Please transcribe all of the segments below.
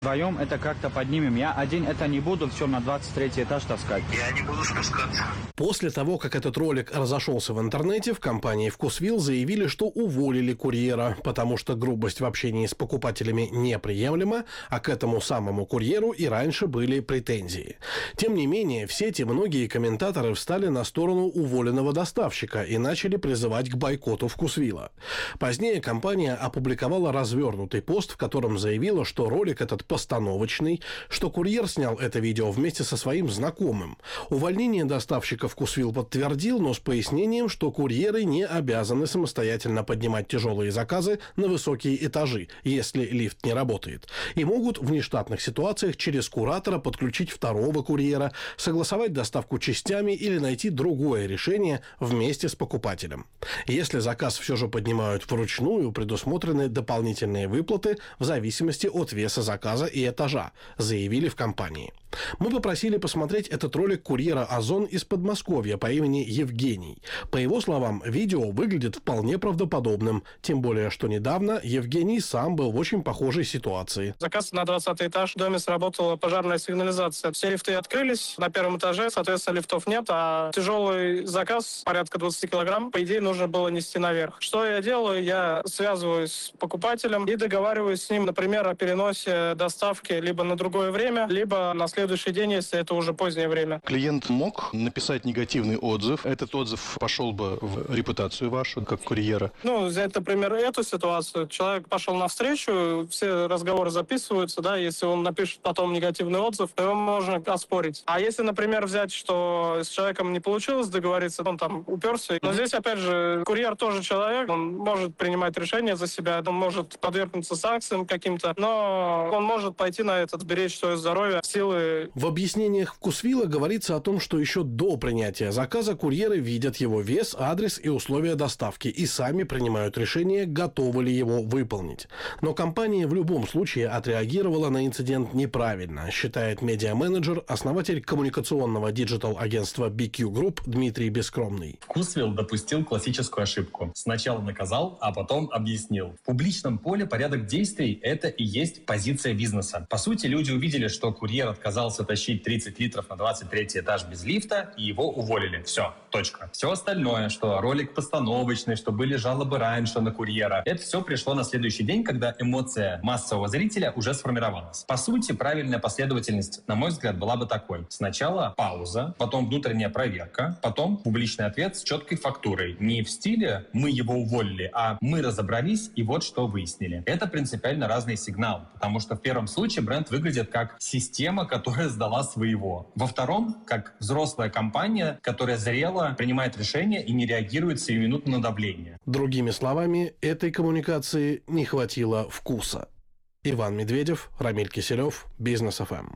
Вдвоем это как-то поднимем. Я один это не буду, все на 23 этаж таскать. Я не буду спускаться. После того, как этот ролик разошелся в интернете, в компании «Вкусвилл» заявили, что уволили курьера, потому что грубость в общении с покупателями неприемлема, а к этому самому курьеру и раньше были претензии. Тем не менее, в сети многие комментаторы встали на сторону уволенного доставщика и начали призывать к бойкоту «Вкусвилла». Позднее компания опубликовала развернутый пост, в котором заявила, что ролик этот постановочный, что курьер снял это видео вместе со своим знакомым. Увольнение доставщика «Вкусвилл» подтвердил, но с пояснением, что курьеры не обязаны самостоятельно поднимать тяжелые заказы на высокие этажи, если лифт не работает, и могут в нештатных ситуациях через куратора подключить второго курьера, согласовать доставку частями или найти другое решение вместе с покупателем. Если заказ все же поднимают вручную, предусмотрены дополнительные выплаты в зависимости от веса заказа и этажа, заявили в компании. Мы попросили посмотреть этот ролик курьера «Озон» из Подмосковья по имени Евгений. По его словам, видео выглядит вполне правдоподобным, тем более, что недавно Евгений сам был в очень похожей ситуации. Заказ на 20 этаж. В доме сработала пожарная сигнализация. Все лифты открылись на первом этаже, соответственно, лифтов нет, а тяжелый заказ, порядка 20 килограмм, по идее, нужно было нести наверх. Что я делаю? Я связываюсь с покупателем и договариваюсь с ним, например, о переносе доставки либо на другое время, либо на следующий день, если это уже позднее время. Клиент мог написать негативный отзыв. Этот отзыв пошел бы в репутацию вашу, как курьера. Взять, например, эту ситуацию. Человек пошел навстречу, все разговоры записываются, да, если он напишет потом негативный отзыв, то его можно оспорить. А если, например, взять, что с человеком не получилось договориться, он там уперся. Но здесь, опять же, курьер тоже человек, он может принимать решения за себя, он может подвергнуться санкциям каким-то, но он может пойти на это, сберечь свое здоровье, силы. В объяснениях «Вкусвилла» говорится о том, что еще до принятия заказа курьеры видят его вес, адрес и условия доставки и сами принимают решение, готовы ли его выполнить. Но компания в любом случае отреагировала на инцидент неправильно, считает медиа-менеджер, основатель коммуникационного диджитал-агентства BQ Group Дмитрий Бескромный. «Вкусвилл» допустил классическую ошибку. Сначала наказал, а потом объяснил. В публичном поле порядок действий – это и есть позиция бизнеса. По сути, люди увидели, что курьер отказался тащить 30 литров на 23 этаж без лифта, и его уволили. Все, точка. Все остальное, что ролик постановочный, что были жалобы раньше на курьера, это все пришло на следующий день, когда эмоция массового зрителя уже сформировалась. По сути, правильная последовательность, на мой взгляд, была бы такой. Сначала пауза, потом внутренняя проверка, потом публичный ответ с четкой фактурой. Не в стиле «мы его уволили», а «мы разобрались и вот что выяснили». Это принципиально разный сигнал, потому что в первом случае бренд выглядит как система, которая сдала своего. Во втором, как взрослая компания, которая зрело принимает решения и не реагирует сиюминутно на давление. Другими словами, этой коммуникации не хватило вкуса. Иван Медведев, Рамиль Киселев, Бизнес ФМ.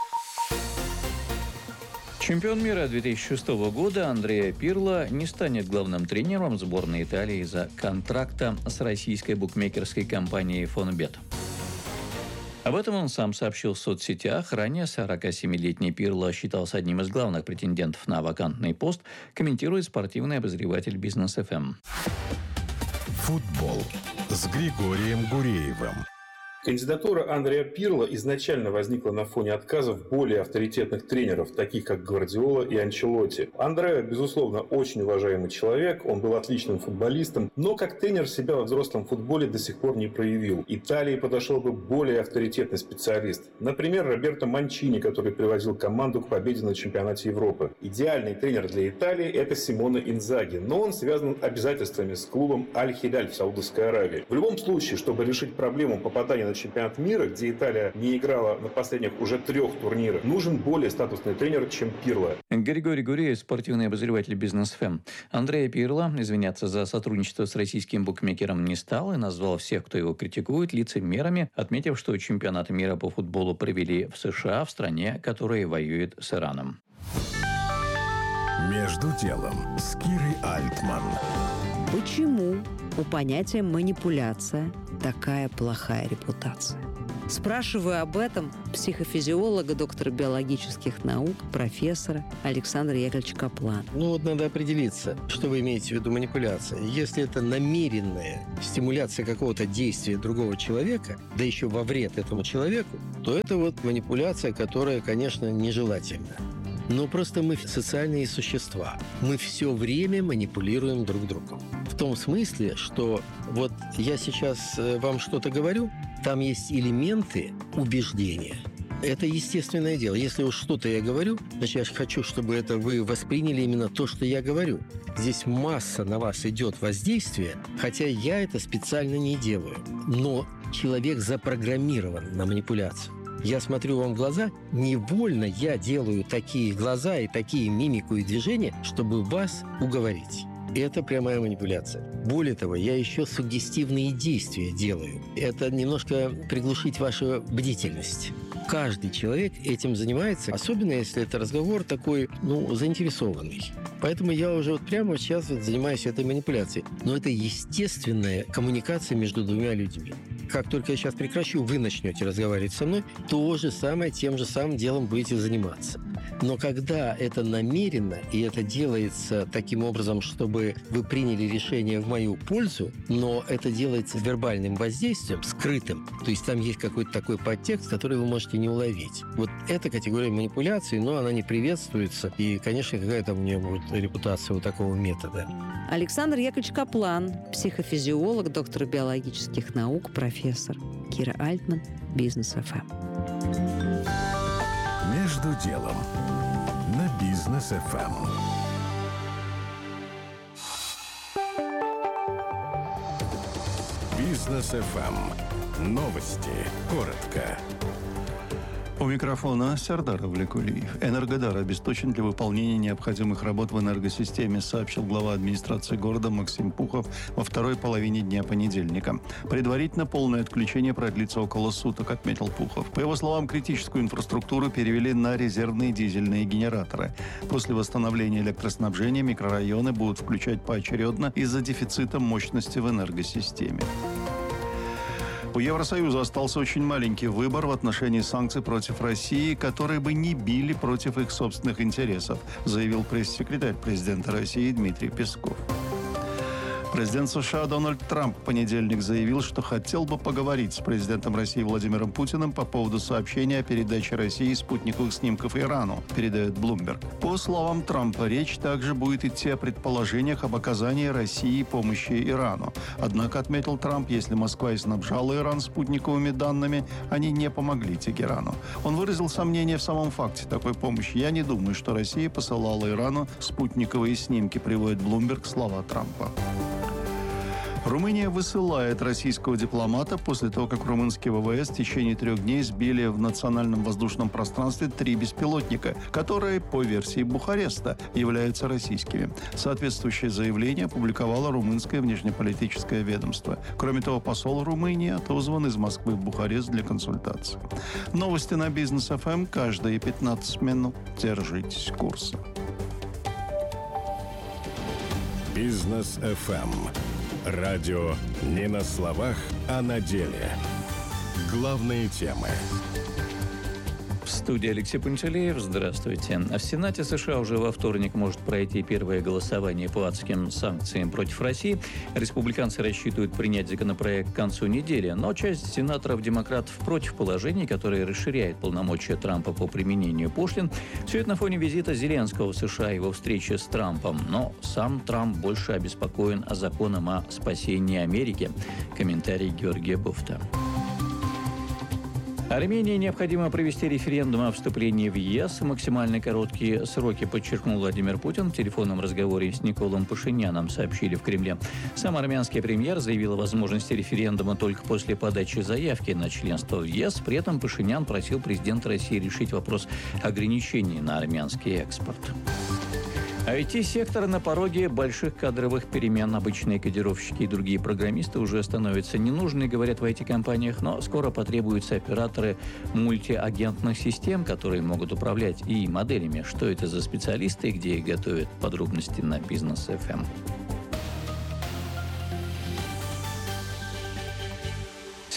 Чемпион мира 2006 года Андреа Пирло не станет главным тренером сборной Италии из-за контракта с российской букмекерской компанией «Фонбет». Об этом он сам сообщил в соцсетях. Ранее 47-летний Пирло считался одним из главных претендентов на вакантный пост, комментирует спортивный обозреватель Бизнес ФМ. Футбол с Григорием Гуреевым. Кандидатура Андреа Пирло изначально возникла на фоне отказов более авторитетных тренеров, таких как Гвардиола и Анчелотти. Андреа, безусловно, очень уважаемый человек, он был отличным футболистом, но как тренер себя во взрослом футболе до сих пор не проявил. Италии подошел бы более авторитетный специалист. Например, Роберто Манчини, который приводил команду к победе на чемпионате Европы. Идеальный тренер для Италии – это Симоне Инзаги, но он связан обязательствами с клубом Аль-Хиляль в Саудовской Аравии. В любом случае, чтобы решить проблему попадания на чемпионат мира, где Италия не играла на последних уже 3 турнирах, нужен более статусный тренер, чем Пирло. Григорий Гуреев, спортивный обозреватель Бизнес ФМ. Андреа Пирло извиняться за сотрудничество с российским букмекером не стал и назвал всех, кто его критикует, лицемерами, отметив, что чемпионат мира по футболу провели в США, в стране, которая воюет с Ираном. Между делом с Кирой Альтман. Почему у понятия «манипуляция» такая плохая репутация? Спрашиваю об этом психофизиолога, доктора биологических наук, профессора Александра Яковлевича Каплана. Надо определиться, что вы имеете в виду манипуляция. Если это намеренная стимуляция какого-то действия другого человека, да еще во вред этому человеку, то это манипуляция, которая, конечно, нежелательна. Но просто мы социальные существа. Мы все время манипулируем друг другом. В том смысле, что я сейчас вам что-то говорю, там есть элементы убеждения. Это естественное дело. Если уж что-то я говорю, значит, я хочу, чтобы вы восприняли именно то, что я говорю. Здесь масса на вас идет воздействия, хотя я это специально не делаю. Но человек запрограммирован на манипуляцию. Я смотрю вам в глаза, невольно я делаю такие глаза и такие мимику и движения, чтобы вас уговорить. Это прямая манипуляция. Более того, я еще суггестивные действия делаю. Это немножко приглушить вашу бдительность. Каждый человек этим занимается, особенно если это разговор такой, заинтересованный. Поэтому я уже прямо сейчас занимаюсь этой манипуляцией. Но это естественная коммуникация между двумя людьми. Как только я сейчас прекращу, вы начнете разговаривать со мной, то же самое, тем же самым делом будете заниматься. Но когда это намеренно, и это делается таким образом, чтобы вы приняли решение в мою пользу, но это делается вербальным воздействием, скрытым, то есть там есть какой-то такой подтекст, который вы можете не уловить. Эта категория манипуляции, но она не приветствуется, и, конечно, какая там у нее будет репутация такого метода. Александр Яковлевич Каплан, психофизиолог, доктор биологических наук, профессор. Кира Альтман, Бизнес ФМ. «Между делом» на Бизнес ФМ. Бизнес ФМ. Новости. Коротко. У микрофона Сардар Авлекулиев. Энергодар обесточен для выполнения необходимых работ в энергосистеме, сообщил глава администрации города Максим Пухов во второй половине дня понедельника. Предварительно полное отключение продлится около суток, отметил Пухов. По его словам, критическую инфраструктуру перевели на резервные дизельные генераторы. После восстановления электроснабжения микрорайоны будут включать поочередно из-за дефицита мощности в энергосистеме. У Евросоюза остался очень маленький выбор в отношении санкций против России, которые бы не били против их собственных интересов, заявил пресс-секретарь президента России Дмитрий Песков. Президент США Дональд Трамп в понедельник заявил, что хотел бы поговорить с президентом России Владимиром Путиным по поводу сообщения о передаче России спутниковых снимков Ирану, передает Bloomberg. По словам Трампа, речь также будет идти о предположениях об оказании России помощи Ирану. Однако, отметил Трамп, если Москва и снабжала Иран спутниковыми данными, они не помогли Тегерану. Он выразил сомнение в самом факте такой помощи. «Я не думаю, что Россия посылала Ирану спутниковые снимки», приводит Bloomberg слова Трампа. Румыния высылает российского дипломата после того, как румынские ВВС в течение 3 дней сбили в национальном воздушном пространстве 3 беспилотника, которые, по версии Бухареста, являются российскими. Соответствующее заявление опубликовало румынское внешнеполитическое ведомство. Кроме того, посол Румынии отозван из Москвы в Бухарест для консультаций. Новости на Бизнес ФМ каждые 15 минут. Держитесь курса. Бизнес ФМ. Радио не на словах, а на деле. Главные темы. В студии Алексей Пантелеев. Здравствуйте. В Сенате США уже во вторник может пройти первое голосование по адским санкциям против России. Республиканцы рассчитывают принять законопроект к концу недели, но часть сенаторов-демократов против положений, которое расширяет полномочия Трампа по применению пошлин. Все это на фоне визита Зеленского в США и его встречи с Трампом. Но сам Трамп больше обеспокоен законом о спасении Америки. Комментарий Георгия Буфта. Армении необходимо провести референдум о вступлении в ЕС. Максимально короткие сроки, подчеркнул Владимир Путин. В телефонном разговоре с Николом Пашиняном сообщили в Кремле. Сам армянский премьер заявил о возможности референдума только после подачи заявки на членство в ЕС. При этом Пашинян просил президента России решить вопрос ограничений на армянский экспорт. IT-сектор на пороге больших кадровых перемен. Обычные кодировщики и другие программисты уже становятся ненужны, говорят в IT-компаниях, но скоро потребуются операторы мультиагентных систем, которые могут управлять и моделями. Что это за специалисты и где их готовят? Подробности на Бизнес ФМ.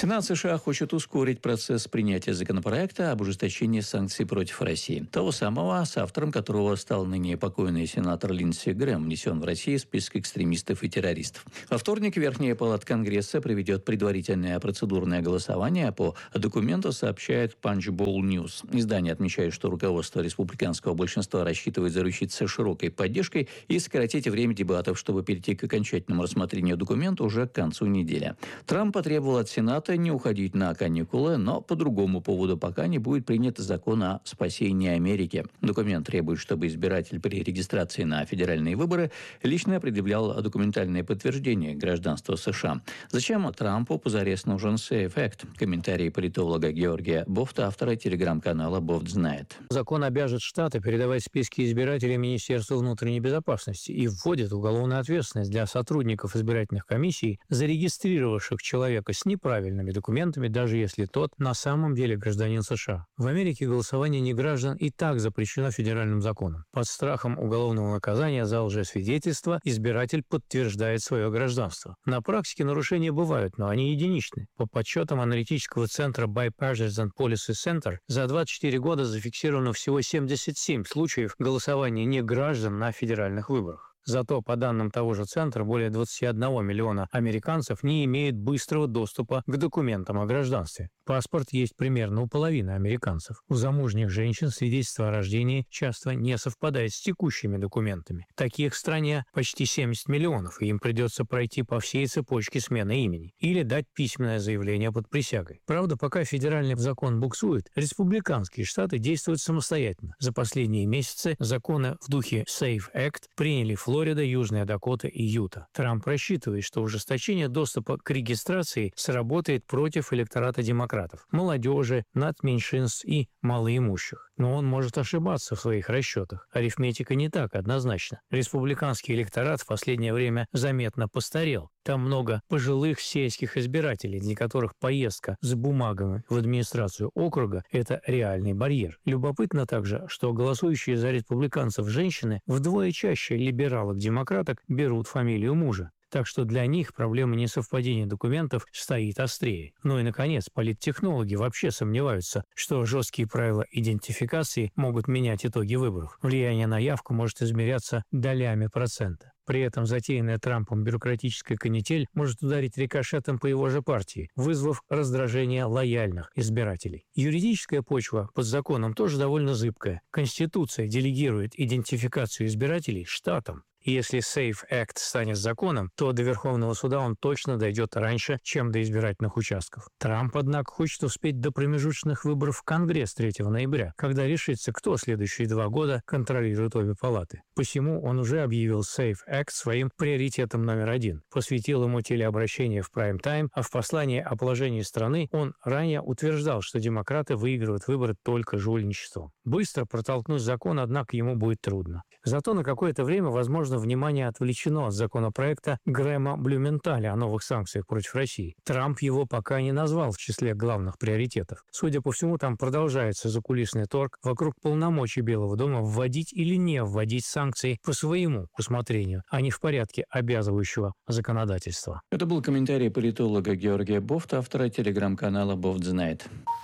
Сенат США хочет ускорить процесс принятия законопроекта об ужесточении санкций против России. Того самого, с автором которого стал ныне покойный сенатор Линдси Грэм, внесен в Россию в список экстремистов и террористов. Во вторник Верхняя палата Конгресса проведет предварительное процедурное голосование по документу, сообщает Punchbowl News. Издание отмечает, что руководство республиканского большинства рассчитывает заручиться широкой поддержкой и сократить время дебатов, чтобы перейти к окончательному рассмотрению документа уже к концу недели. Трамп потребовал от Сената не уходить на каникулы, но по другому поводу, пока не будет принят закон о спасении Америки. Документ требует, чтобы избиратель при регистрации на федеральные выборы лично предъявлял документальное подтверждение гражданства США. Зачем Трампу позарез нужен Safe Act? Комментарий политолога Георгия Бофта, автора телеграм-канала «Бофт знает». Закон обяжет штаты передавать списки избирателей Министерству внутренней безопасности и вводит уголовную ответственность для сотрудников избирательных комиссий, зарегистрировавших человека с неправильными документами, даже если тот на самом деле гражданин США. В Америке голосование неграждан и так запрещено федеральным законом. Под страхом уголовного наказания за лжесвидетельство избиратель подтверждает свое гражданство. На практике нарушения бывают, но они единичны. По подсчетам аналитического центра Bipartisan Policy Center, за 24 года зафиксировано всего 77 случаев голосования неграждан на федеральных выборах. Зато, по данным того же центра, более 21 миллиона американцев не имеют быстрого доступа к документам о гражданстве. Паспорт есть примерно у половины американцев. У замужних женщин свидетельство о рождении часто не совпадает с текущими документами. Таких в стране почти 70 миллионов, и им придется пройти по всей цепочке смены имени или дать письменное заявление под присягой. Правда, пока федеральный закон буксует, республиканские штаты действуют самостоятельно. За последние месяцы законы в духе Safe Act приняли Флорида, Южная Дакота и Юта. Трамп рассчитывает, что ужесточение доступа к регистрации сработает против электората демократов, молодежи, надменьшинств и малоимущих. Но он может ошибаться в своих расчетах. Арифметика не так однозначна. Республиканский электорат в последнее время заметно постарел. Там много пожилых сельских избирателей, для которых поездка с бумагами в администрацию округа – это реальный барьер. Любопытно также, что голосующие за республиканцев женщины вдвое чаще либералок-демократок берут фамилию мужа. Так что для них проблема несовпадения документов стоит острее. Ну и, наконец, политтехнологи вообще сомневаются, что жесткие правила идентификации могут менять итоги выборов. Влияние на явку может измеряться долями процента. При этом затеянная Трампом бюрократическая канитель может ударить рикошетом по его же партии, вызвав раздражение лояльных избирателей. Юридическая почва под законом тоже довольно зыбкая. Конституция делегирует идентификацию избирателей штатам. И если Safe Act станет законом, то до Верховного суда он точно дойдет раньше, чем до избирательных участков. Трамп, однако, хочет успеть до промежуточных выборов в Конгресс 3 ноября, когда решится, кто следующие 2 года контролирует обе палаты. Посему он уже объявил Safe Act своим приоритетом номер 1, посвятил ему телеобращение в прайм-тайм, а в послании о положении страны он ранее утверждал, что демократы выигрывают выборы только жульничеством. Быстро протолкнуть закон, однако, ему будет трудно. Зато на какое-то время, возможно, внимание отвлечено от законопроекта Грэма Блюменталя о новых санкциях против России. Трамп его пока не назвал в числе главных приоритетов. Судя по всему, там продолжается закулисный торг вокруг полномочий Белого дома вводить или не вводить санкции по своему усмотрению, а не в порядке обязывающего законодательства. Это был комментарий политолога Георгия Бофта, автора телеграм-канала «Бофт знает».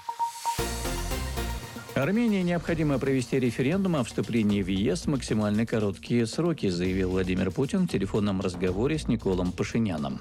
Армении необходимо провести референдум о вступлении в ЕС в максимально короткие сроки, заявил Владимир Путин в телефонном разговоре с Николом Пашиняном.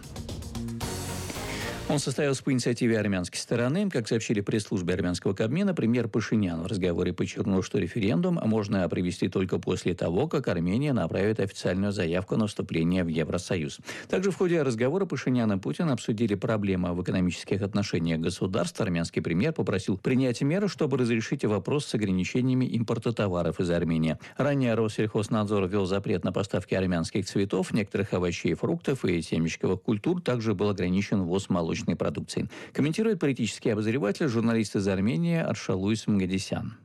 Он состоялся по инициативе армянской стороны. Как сообщили в пресс-службе армянского Кабмина, премьер Пашинян в разговоре подчеркнул, что референдум можно провести только после того, как Армения направит официальную заявку на вступление в Евросоюз. Также в ходе разговора Пашинян и Путин обсудили проблемы в экономических отношениях государств. Армянский премьер попросил принять меры, чтобы разрешить вопрос с ограничениями импорта товаров из Армении. Ранее Россельхознадзор ввел запрет на поставки армянских цветов, некоторых овощей и фруктов и семечковых культур. Также был ограничен ввоз молочной продукции. Комментирует политический обозреватель, журналист из Армении Аршалуис Мгадисян.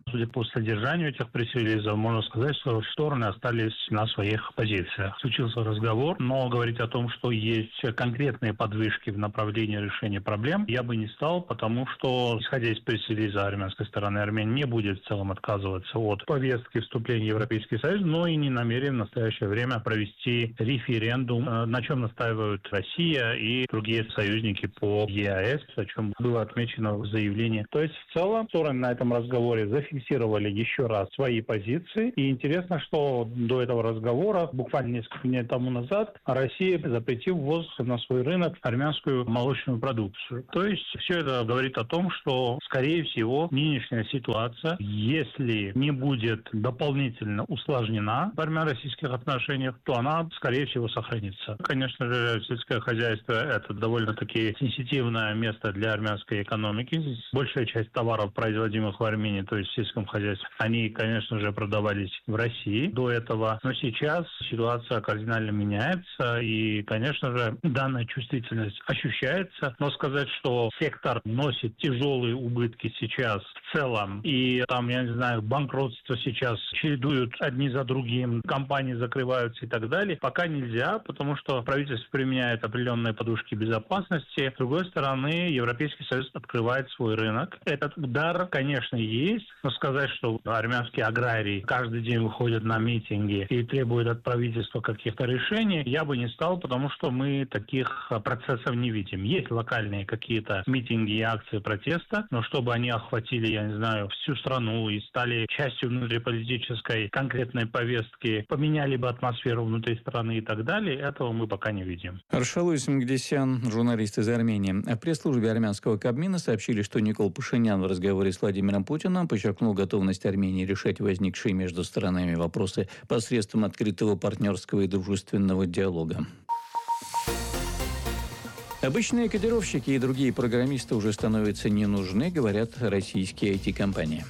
Судя по содержанию этих пресс-релизов, можно сказать, что стороны остались на своих позициях. Случился разговор, но говорить о том, что есть конкретные подвижки в направлении решения проблем, я бы не стал, потому что, исходя из пресс-релиза армянской стороны, Армения не будет в целом отказываться от повестки вступления в Европейский Союз, но и не намерен в настоящее время провести референдум, на чем настаивают Россия и другие союзники по ЕАЭС, о чем было отмечено в заявлении. То есть в целом стороны на этом разговоре зафиксировали еще раз свои позиции. И интересно, что до этого разговора, буквально несколько дней тому назад, Россия запретила ввоз на свой рынок армянскую молочную продукцию. То есть все это говорит о том, что, скорее всего, нынешняя ситуация, если не будет дополнительно усложнена в армяно-российских отношениях, то она, скорее всего, сохранится. Конечно же, сельское хозяйство – это довольно-таки сенситивное место для армянской экономики. Большая часть товаров, производимых в Армении, то есть в сельском хозяйстве, они, конечно же, продавались в России до этого. Но сейчас ситуация кардинально меняется, и, конечно же, данная чувствительность ощущается. Но сказать, что сектор носит тяжелые убытки сейчас в целом, и там, я не знаю, банкротство сейчас чередуют одни за другим, компании закрываются и так далее, пока нельзя, потому что правительство применяет определенные подушки безопасности. С другой стороны, Европейский Союз открывает свой рынок. Этот удар, конечно, есть, но сказать, что армянские аграрии каждый день выходят на митинги и требуют от правительства каких-то решений, я бы не стал, потому что мы таких процессов не видим. Есть локальные какие-то митинги и акции протеста, но чтобы они охватили, я не знаю, всю страну и стали частью внутриполитической конкретной повестки, поменяли бы атмосферу внутри страны и так далее, этого мы пока не видим. Аршалуис Мгдисян, журналист из Армении. В пресс-службе армянского Кабмина сообщили, что Никол Пашинян в разговоре с Владимиром Путиным подчеркнул готовность Армении решать возникшие между сторонами вопросы посредством открытого партнерского и дружественного диалога. Обычные кодировщики и другие программисты уже становятся не нужны, говорят российские IT-компании.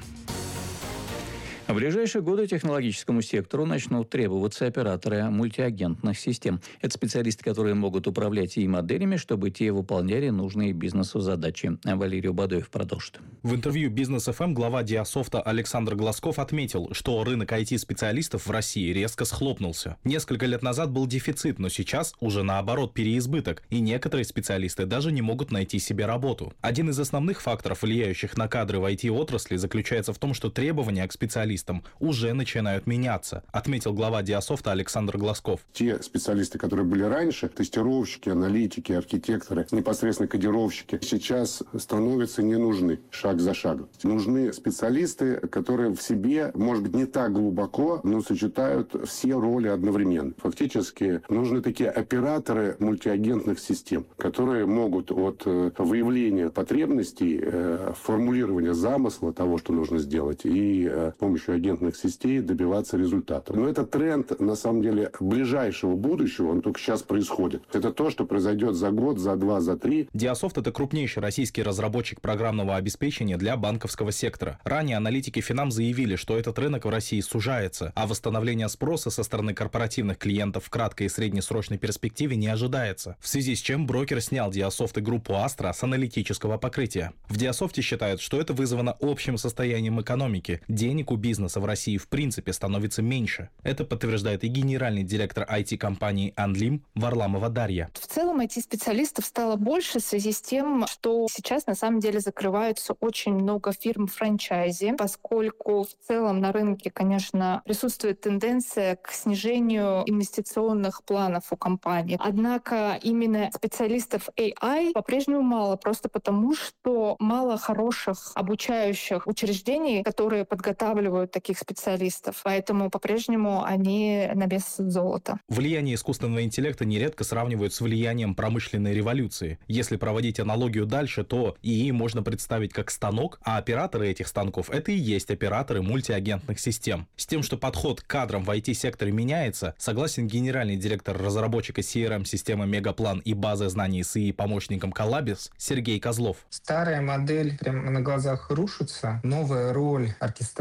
В ближайшие годы технологическому сектору начнут требоваться операторы мультиагентных систем. Это специалисты, которые могут управлять и моделями, чтобы те выполняли нужные бизнесу задачи. Валерий Бадоев продолжит. В интервью Business FM глава Диасофта Александр Глазков отметил, что рынок IT-специалистов в России резко схлопнулся. Несколько лет назад был дефицит, но сейчас уже наоборот переизбыток, и некоторые специалисты даже не могут найти себе работу. Один из основных факторов, влияющих на кадры в IT-отрасли, заключается в том, что требования к специалистам уже начинают меняться, отметил глава Диасофта Александр Глазков. Те специалисты, которые были раньше, тестировщики, аналитики, архитекторы, непосредственно кодировщики, сейчас становятся не нужны шаг за шагом. Нужны специалисты, которые в себе, может быть, не так глубоко, но сочетают все роли одновременно. Фактически нужны такие операторы мультиагентных систем, которые могут от выявления потребностей, формулирования замысла того, что нужно сделать, и с помощью агентных сетей добиваться результата. Но это тренд, на самом деле, ближайшего будущего, он только сейчас происходит. Это то, что произойдет за год, за два, за три. Диасофт — это крупнейший российский разработчик программного обеспечения для банковского сектора. Ранее аналитики Финам заявили, что этот рынок в России сужается, а восстановление спроса со стороны корпоративных клиентов в краткой и среднесрочной перспективе не ожидается, в связи с чем брокер снял Диасофт и группу Astra с аналитического покрытия. В Диасофте считают, что это вызвано общим состоянием экономики. Денег у бизнеса в России в принципе становится меньше. Это подтверждает и генеральный директор IT-компании «Анлим» Варламова Дарья. В целом IT-специалистов стало больше в связи с тем, что сейчас на самом деле закрываются очень много фирм франчайзи, поскольку в целом на рынке, конечно, присутствует тенденция к снижению инвестиционных планов у компаний. Однако именно специалистов AI по-прежнему мало, просто потому что мало хороших обучающих учреждений, которые подготавливают таких специалистов. Поэтому по-прежнему они на вес золота. Влияние искусственного интеллекта нередко сравнивают с влиянием промышленной революции. Если проводить аналогию дальше, то ИИ можно представить как станок, а операторы этих станков — это и есть операторы мультиагентных систем. С тем, что подход к кадрам в IT-секторе меняется, согласен генеральный директор разработчика CRM-системы Мегаплан и базы знаний с ИИ-помощником Коллабис Сергей Козлов. Старая модель прямо на глазах рушится. Новая роль оркестратора,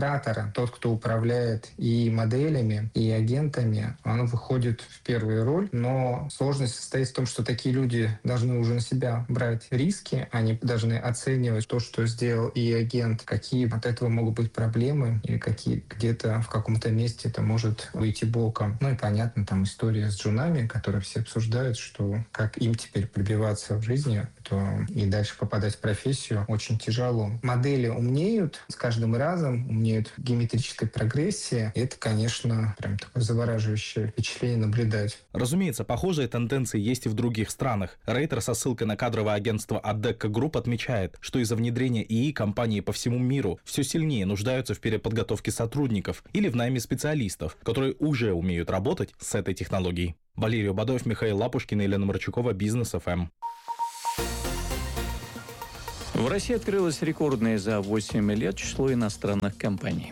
рынка, тот, кто управляет и моделями, и агентами, он выходит в первую роль. Но сложность состоит в том, что такие люди должны уже на себя брать риски, они должны оценивать то, что сделал и агент, какие от этого могут быть проблемы, или какие где-то в каком-то месте это может выйти боком. Ну и понятно, там история с джунами, которые все обсуждают, что как им теперь пробиваться в жизни, то и дальше попадать в профессию очень тяжело. Модели умнеют с каждым разом, умнеют в геометрической прогрессии. И это, конечно, прям такое завораживающее впечатление наблюдать. Разумеется, похожие тенденции есть и в других странах. Рейтер со ссылкой на кадровое агентство Adecco Group отмечает, что из-за внедрения ИИ компании по всему миру все сильнее нуждаются в переподготовке сотрудников или в найме специалистов, которые уже умеют работать с этой технологией. Валерий Бадоев, Михаил Лапушкин и Елена Марчукова, Бизнес ФМ. В России открылось рекордное за 8 лет число иностранных компаний.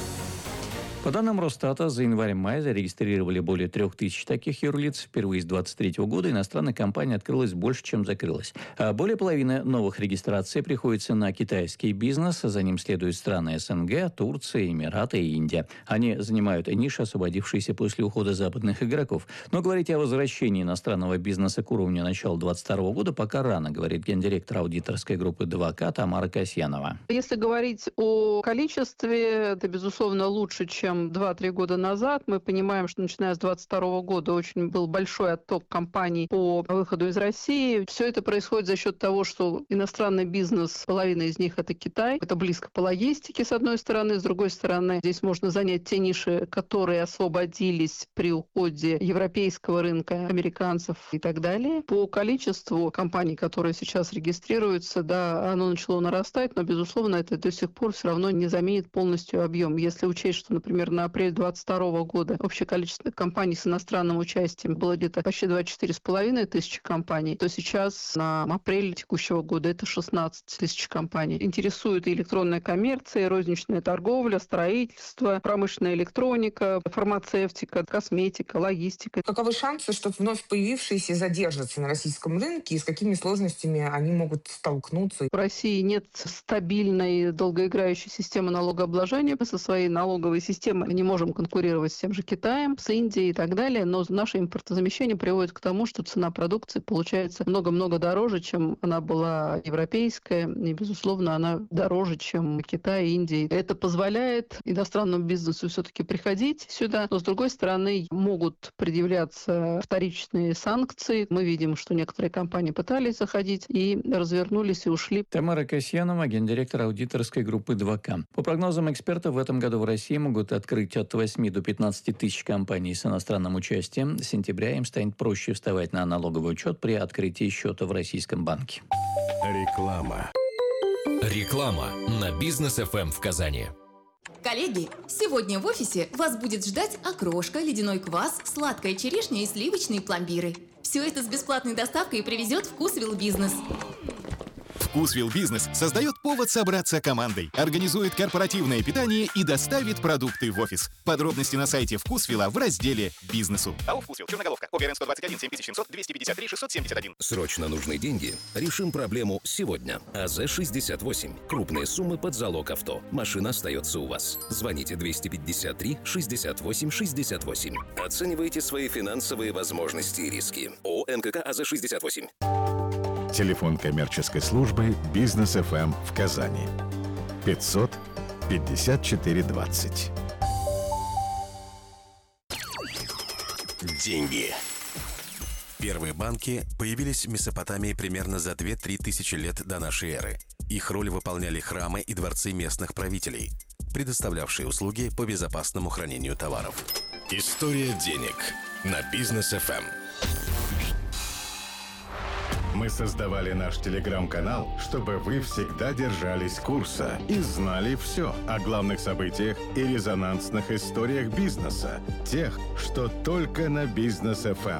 По данным Росстата, за январь-май зарегистрировали более 3000 таких юрлиц. Впервые с 2023 года иностранных компаний открылось больше, чем закрылось. А более половины новых регистраций приходится на китайский бизнес. За ним следуют страны СНГ, Турция, Эмираты и Индия. Они занимают ниши, освободившиеся после ухода западных игроков. Но говорить о возвращении иностранного бизнеса к уровню начала 2022 года пока рано, говорит гендиректор аудиторской группы 2К Тамара Касьянова. Если говорить о количестве, это, безусловно, лучше, чем 2-3 года назад. Мы понимаем, что начиная с 2022 года очень был большой отток компаний по выходу из России. Все это происходит за счет того, что иностранный бизнес, половина из них это Китай. Это близко по логистике, с одной стороны. С другой стороны, здесь можно занять те ниши, которые освободились при уходе европейского рынка, американцев и так далее. По количеству компаний, которые сейчас регистрируются, да, оно начало нарастать, но, безусловно, это до сих пор все равно не заменит полностью объем. Если учесть, что, например, на апрель 2022 года общее количество компаний с иностранным участием было где-то почти 24,5 тысячи компаний, то сейчас на апрель текущего года это 16 тысяч компаний. Интересует и электронная коммерция, и розничная торговля, строительство, промышленная электроника, фармацевтика, косметика, логистика. Каковы шансы, что вновь появившиеся задержатся на российском рынке и с какими сложностями они могут столкнуться? В России нет стабильной, долгоиграющей системы налогообложения. Со своей налоговой системой мы не можем конкурировать с тем же Китаем, с Индией и так далее, но наше импортозамещение приводит к тому, что цена продукции получается много-много дороже, чем она была европейская, и, безусловно, она дороже, чем Китай и Индия. Это позволяет иностранному бизнесу все-таки приходить сюда, но, с другой стороны, могут предъявляться вторичные санкции. Мы видим, что некоторые компании пытались заходить и развернулись и ушли. Тамара Касьянова, гендиректор аудиторской группы 2К. По прогнозам экспертов, в этом году в России могут открыть от 8 до 15 тысяч компаний с иностранным участием. С сентября им станет проще вставать на налоговый учет при открытии счета в российском банке. Реклама. Реклама на Бизнес ФМ в Казани. Коллеги, сегодня в офисе вас будет ждать окрошка, ледяной квас, сладкая черешня и сливочные пломбиры. Все это с бесплатной доставкой привезет Вкусвилл Бизнес. Вкусвилл Бизнес создает повод собраться командой, организует корпоративное питание и доставит продукты в офис. Подробности на сайте Вкусвилла в разделе «Бизнесу». АО «Вкусвилл», черноголовка, ОГРН 121 7700 253 671. Срочно нужны деньги? Решим проблему сегодня. АЗ-68. Крупные суммы под залог авто. Машина остается у вас. Звоните 253 68 68. Оценивайте свои финансовые возможности и риски. ООО НКК АЗ-68. Телефон коммерческой службы «Бизнес ФМ» в Казани. 500 54 20. Деньги. Первые банки появились в Месопотамии примерно за 2-3 тысячи лет до нашей эры. Их роль выполняли храмы и дворцы местных правителей, предоставлявшие услуги по безопасному хранению товаров. История денег на Бизнес ФМ. Мы создавали наш телеграм-канал, чтобы вы всегда держались курса и знали все о главных событиях и резонансных историях бизнеса, тех, что только на Бизнес ФМ.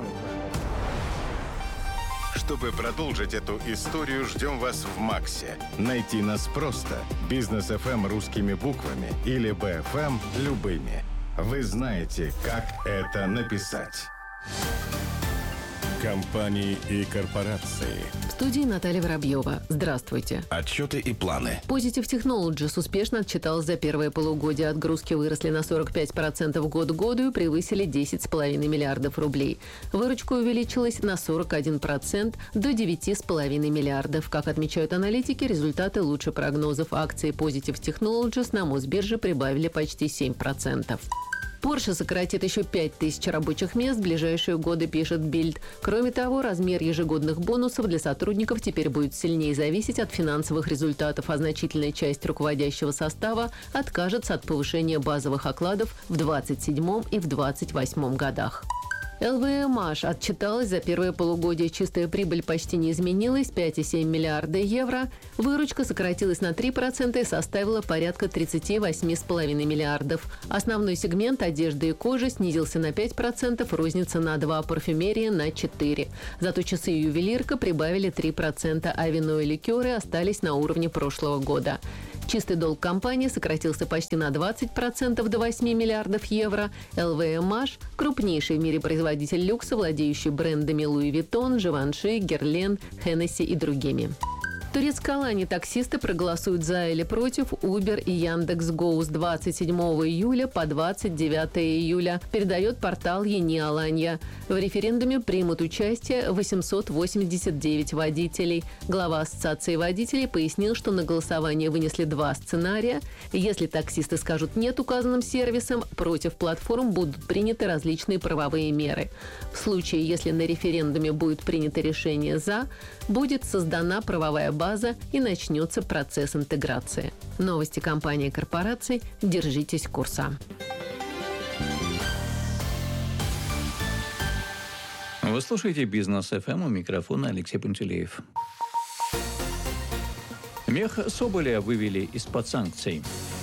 Чтобы продолжить эту историю, ждем вас в Максе. Найти нас просто. Бизнес ФМ русскими буквами или БФМ любыми. Вы знаете, как это написать. Компании и корпорации. В студии Наталья Воробьева. Здравствуйте. Отчеты и планы. Positive Technologies успешно отчиталась за первое полугодие. Отгрузки выросли на 45% год к году и превысили 10,5 миллиардов рублей. Выручка увеличилась на 41% до 9,5 миллиардов. Как отмечают аналитики, результаты лучше прогнозов. Акции Positive Technologies на Мосбирже прибавили почти 7%. Porsche сократит еще 5000 рабочих мест в ближайшие годы, пишет Bild. Кроме того, размер ежегодных бонусов для сотрудников теперь будет сильнее зависеть от финансовых результатов, а значительная часть руководящего состава откажется от повышения базовых окладов в 2027 и в 2028 годах. ЛВМH отчиталась за первое полугодие. Чистая прибыль почти не изменилась – 5,7 миллиарда евро. Выручка сократилась на 3% и составила порядка 38,5 миллиардов. Основной сегмент одежды и кожи снизился на 5%, розница на 2%, парфюмерия на 4%. Зато часы и ювелирка прибавили 3%, а вино и ликеры остались на уровне прошлого года. Чистый долг компании сократился почти на 20% до 8 миллиардов евро. ЛВМH – крупнейший в мире производитель люкса, владеющий брендами Louis Vuitton, Givenchy, Guerlain, Hennessy и другими. В турецкой Алании таксисты проголосуют за или против Uber и Яндекс.Гоу с 27 июля по 29 июля, передает портал Yeni Alanya. В референдуме примут участие 889 водителей. Глава Ассоциации водителей пояснил, что на голосование вынесли два сценария. Если таксисты скажут «нет» указанным сервисам, против платформ будут приняты различные правовые меры. В случае, если на референдуме будет принято решение «за», будет создана правовая база и начнется процесс интеграции. Новости компании и корпораций. Держитесь курса. Вы слушаете «Бизнес ФМ», у микрофона Алексей Пантелеев. Мех соболя вывели из-под санкций.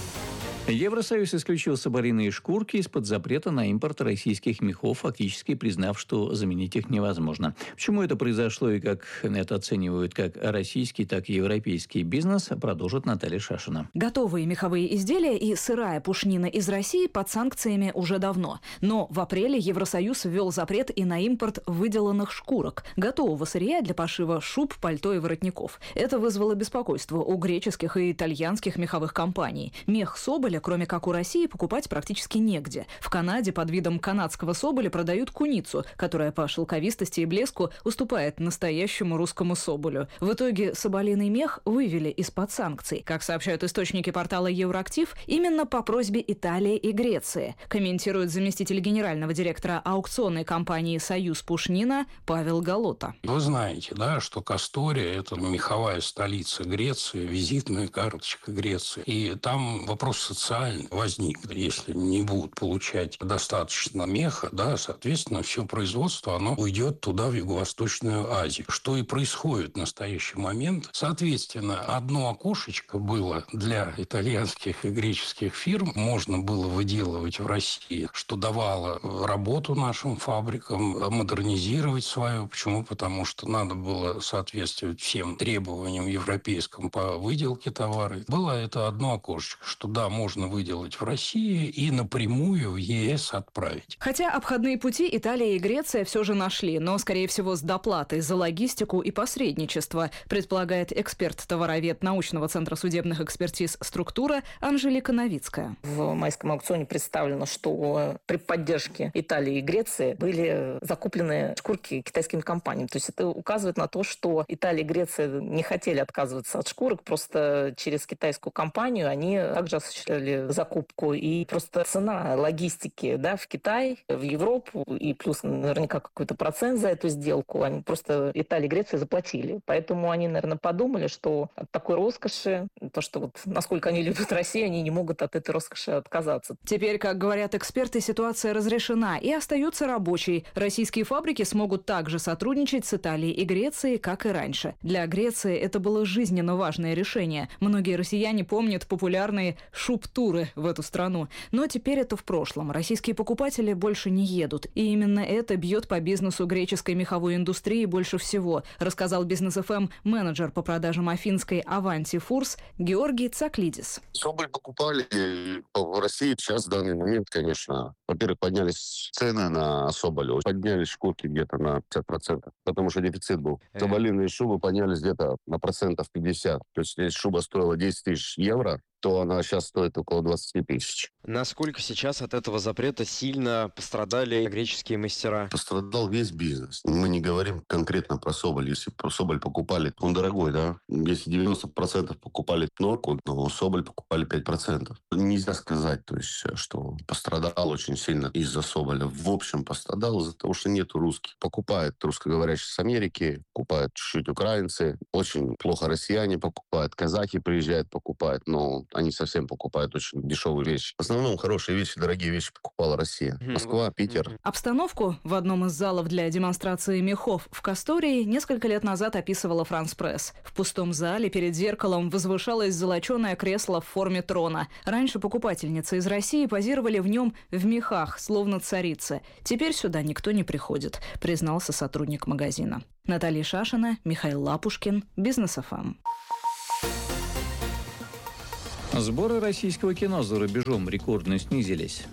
Евросоюз исключил соболиные шкурки из-под запрета на импорт российских мехов, фактически признав, что заменить их невозможно. Почему это произошло и как это оценивают как российский, так и европейский бизнес, продолжит Наталья Шашина. Готовые меховые изделия и сырая пушнина из России под санкциями уже давно. Но в апреле Евросоюз ввел запрет и на импорт выделанных шкурок, готового сырья для пошива шуб, пальто и воротников. Это вызвало беспокойство у греческих и итальянских меховых компаний. Мех соболя, кроме как у России, покупать практически негде. В Канаде под видом канадского соболя продают куницу, которая по шелковистости и блеску уступает настоящему русскому соболю. В итоге соболиный мех вывели из-под санкций. Как сообщают источники портала Евроактив, именно по просьбе Италии и Греции, комментирует заместитель генерального директора аукционной компании «Союз Пушнина» Павел Галота. Вы знаете, да, что Кастория – это меховая столица Греции, визитная карточка Греции. И там вопрос социальный возникнет. Если не будут получать достаточно меха, да, соответственно, все производство, оно уйдет туда, в Юго-Восточную Азию. Что и происходит в настоящий момент. Соответственно, одно окошечко было для итальянских и греческих фирм. Можно было выделывать в России, что давало работу нашим фабрикам, модернизировать свое. Почему? Потому что надо было соответствовать всем требованиям европейским по выделке товара. Было это одно окошечко, что да, можно выделать в России и напрямую в ЕС отправить. Хотя обходные пути Италия и Греция все же нашли, но, скорее всего, с доплатой за логистику и посредничество, предполагает эксперт-товаровед научного центра судебных экспертиз «Структура» Анжелика Новицкая. В майском аукционе представлено, что при поддержке Италии и Греции были закуплены шкурки китайскими компаниями. То есть это указывает на то, что Италия и Греция не хотели отказываться от шкурок, просто через китайскую компанию они также осуществляли закупку. И просто цена логистики, да, в Китай, в Европу, и плюс наверняка какой-то процент за эту сделку, они просто Италия и Греция заплатили. Поэтому они, наверное, подумали, что от такой роскоши, то, что вот насколько они любят Россию, они не могут от этой роскоши отказаться. Теперь, как говорят эксперты, ситуация разрешена и остается рабочей. Российские фабрики смогут также сотрудничать с Италией и Грецией, как и раньше. Для Греции это было жизненно важное решение. Многие россияне помнят популярные шуб-туры в эту страну. Но теперь это в прошлом. Российские покупатели больше не едут. И именно это бьет по бизнесу греческой меховой индустрии больше всего, рассказал Бизнес ФМ менеджер по продажам афинской Аванти Фурс Георгий Цаклидис. Соболь покупали в России сейчас в данный момент, конечно, по Во-первых, поднялись цены на соболь, поднялись шкурки где-то на 50%, потому что дефицит был. Соболиные шубы поднялись где-то на 50%. То есть, если шуба стоила 10 тысяч евро, то она сейчас стоит около 20 тысяч. Насколько сейчас от этого запрета сильно пострадали греческие мастера? Пострадал весь бизнес. Мы не говорим конкретно про соболь. Если про соболь покупали, он дорогой, да? Если 90% покупали норку, то соболь покупали 5%. Нельзя сказать, то есть, что пострадал очень сильно из-за соболя. В общем, пострадал из-за того, что нету русских. Покупают русскоговорящие с Америки, покупают чуть-чуть украинцы. Очень плохо россияне покупают, казахи приезжают, покупают, но они совсем покупают очень дешевые вещи. В основном хорошие вещи, дорогие вещи покупала Россия. Москва, Питер. Обстановку в одном из залов для демонстрации мехов в Кастории несколько лет назад описывала France Press. В пустом зале перед зеркалом возвышалось золоченое кресло в форме трона. Раньше покупательницы из России позировали в нем в мехах, словно царицы. Теперь сюда никто не приходит, признался сотрудник магазина. Наталья Шашина, Михаил Лапушкин, Бизнес ФМ. Сборы российского кино за рубежом рекордно снизились.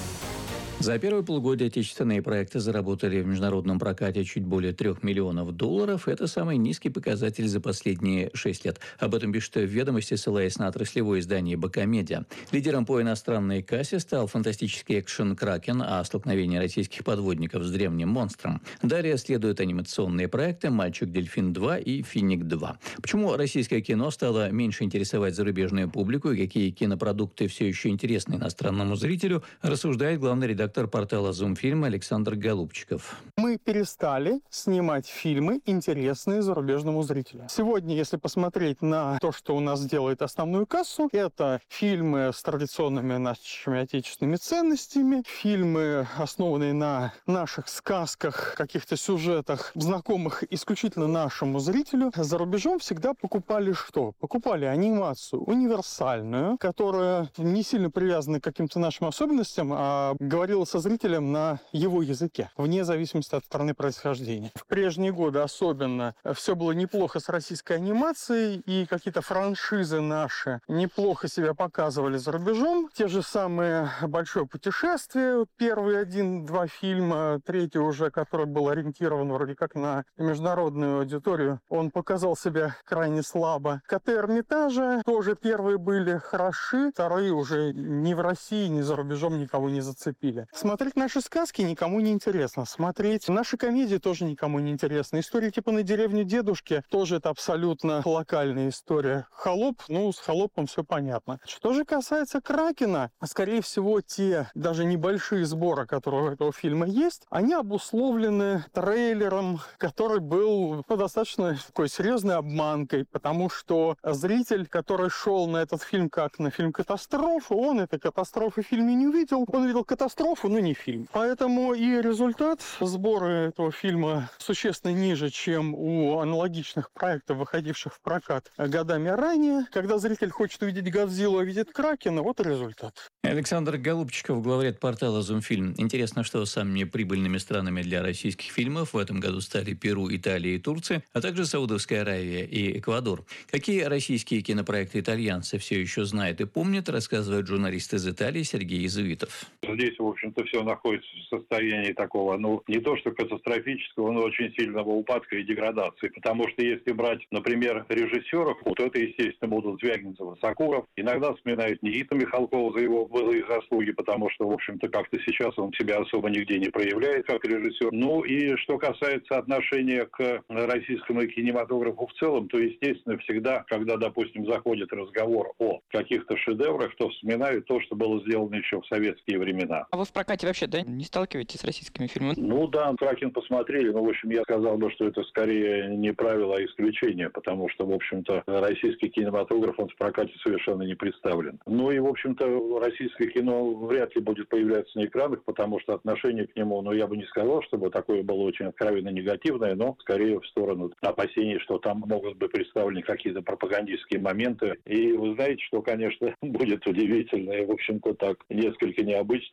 За первое полугодие отечественные проекты заработали в международном прокате чуть более $3 миллионов. Это самый низкий показатель за последние 6 лет. Об этом пишет в «Ведомости», ссылаясь на отраслевое издание «Бакамедиа». Лидером по иностранной кассе стал фантастический экшен «Кракен» о столкновении российских подводников с древним монстром. Далее следуют анимационные проекты «Мальчик-дельфин 2» и «Финик 2». Почему российское кино стало меньше интересовать зарубежную публику и какие кинопродукты все еще интересны иностранному зрителю, рассуждает главный редактор портала «Зумфильм» Александр Голубчиков. Мы перестали снимать фильмы, интересные зарубежному зрителю. Сегодня, если посмотреть на то, что у нас делает основную кассу, это фильмы с традиционными нашими отечественными ценностями, фильмы, основанные на наших сказках, каких-то сюжетах, знакомых исключительно нашему зрителю. За рубежом всегда покупали что? Покупали анимацию универсальную, которая не сильно привязана к каким-то нашим особенностям, а говорила со зрителем на его языке, вне зависимости от страны происхождения. В прежние годы особенно все было неплохо с российской анимацией, и какие-то франшизы наши неплохо себя показывали за рубежом. Те же самые «Большое путешествие», первые 1-2 фильма, третий уже, который был ориентирован вроде как на международную аудиторию, он показал себя крайне слабо. «КТ Эрмитажа» тоже первые были хороши, вторые уже ни в России, ни за рубежом никого не зацепили. Смотреть наши сказки никому не интересно. Смотреть наши комедии тоже никому не интересно. Истории типа «На деревне дедушки» тоже это абсолютно локальная история. «Холоп», с «Холопом» все понятно. Что же касается «Кракена», скорее всего, те даже небольшие сборы, которые у этого фильма есть, они обусловлены трейлером, который был достаточно такой серьезной обманкой, потому что зритель, который шел на этот фильм как на фильм-катастрофу, он этой катастрофы в фильме не увидел. Он видел катастрофу, но не фильм. Поэтому и результат сбора этого фильма существенно ниже, чем у аналогичных проектов, выходивших в прокат годами ранее. Когда зритель хочет увидеть Годзиллу, а видит Кракена, вот и результат. Александр Голубчиков, главред портала «Зумфильм». Интересно, что самыми прибыльными странами для российских фильмов в этом году стали Перу, Италия и Турция, а также Саудовская Аравия и Эквадор. Какие российские кинопроекты итальянцы все еще знают и помнят, рассказывает журналист из Италии Сергей Иезуитов. Здесь, в общем-то, все находится в состоянии такого, не то что катастрофического, но очень сильного упадка и деградации. Потому что если брать, например, режиссеров, то это, естественно, будут Звягинцев и Сакуров. Иногда вспоминают Никиту Михалкова за его былые заслуги, потому что, в общем-то, как-то сейчас он себя особо нигде не проявляет как режиссер. И что касается отношения к российскому кинематографу в целом, то, естественно, всегда, когда, допустим, заходит разговор о каких-то шедеврах, то вспоминают то, что было сделано еще в советские времена. А вы в прокате вообще, не сталкиваетесь с российскими фильмами? «Кракен» посмотрели, в общем, я сказал бы, что это скорее не правило, а исключение, потому что, в общем-то, российский кинематограф, он в прокате совершенно не представлен. И, в общем-то, российское кино вряд ли будет появляться на экранах, потому что отношение к нему, я бы не сказал, чтобы такое было очень откровенно негативное, но скорее в сторону опасений, что там могут быть представлены какие-то пропагандистские моменты. И вы знаете, что, конечно, будет удивительно и, в общем-то, так несколько необычно. Я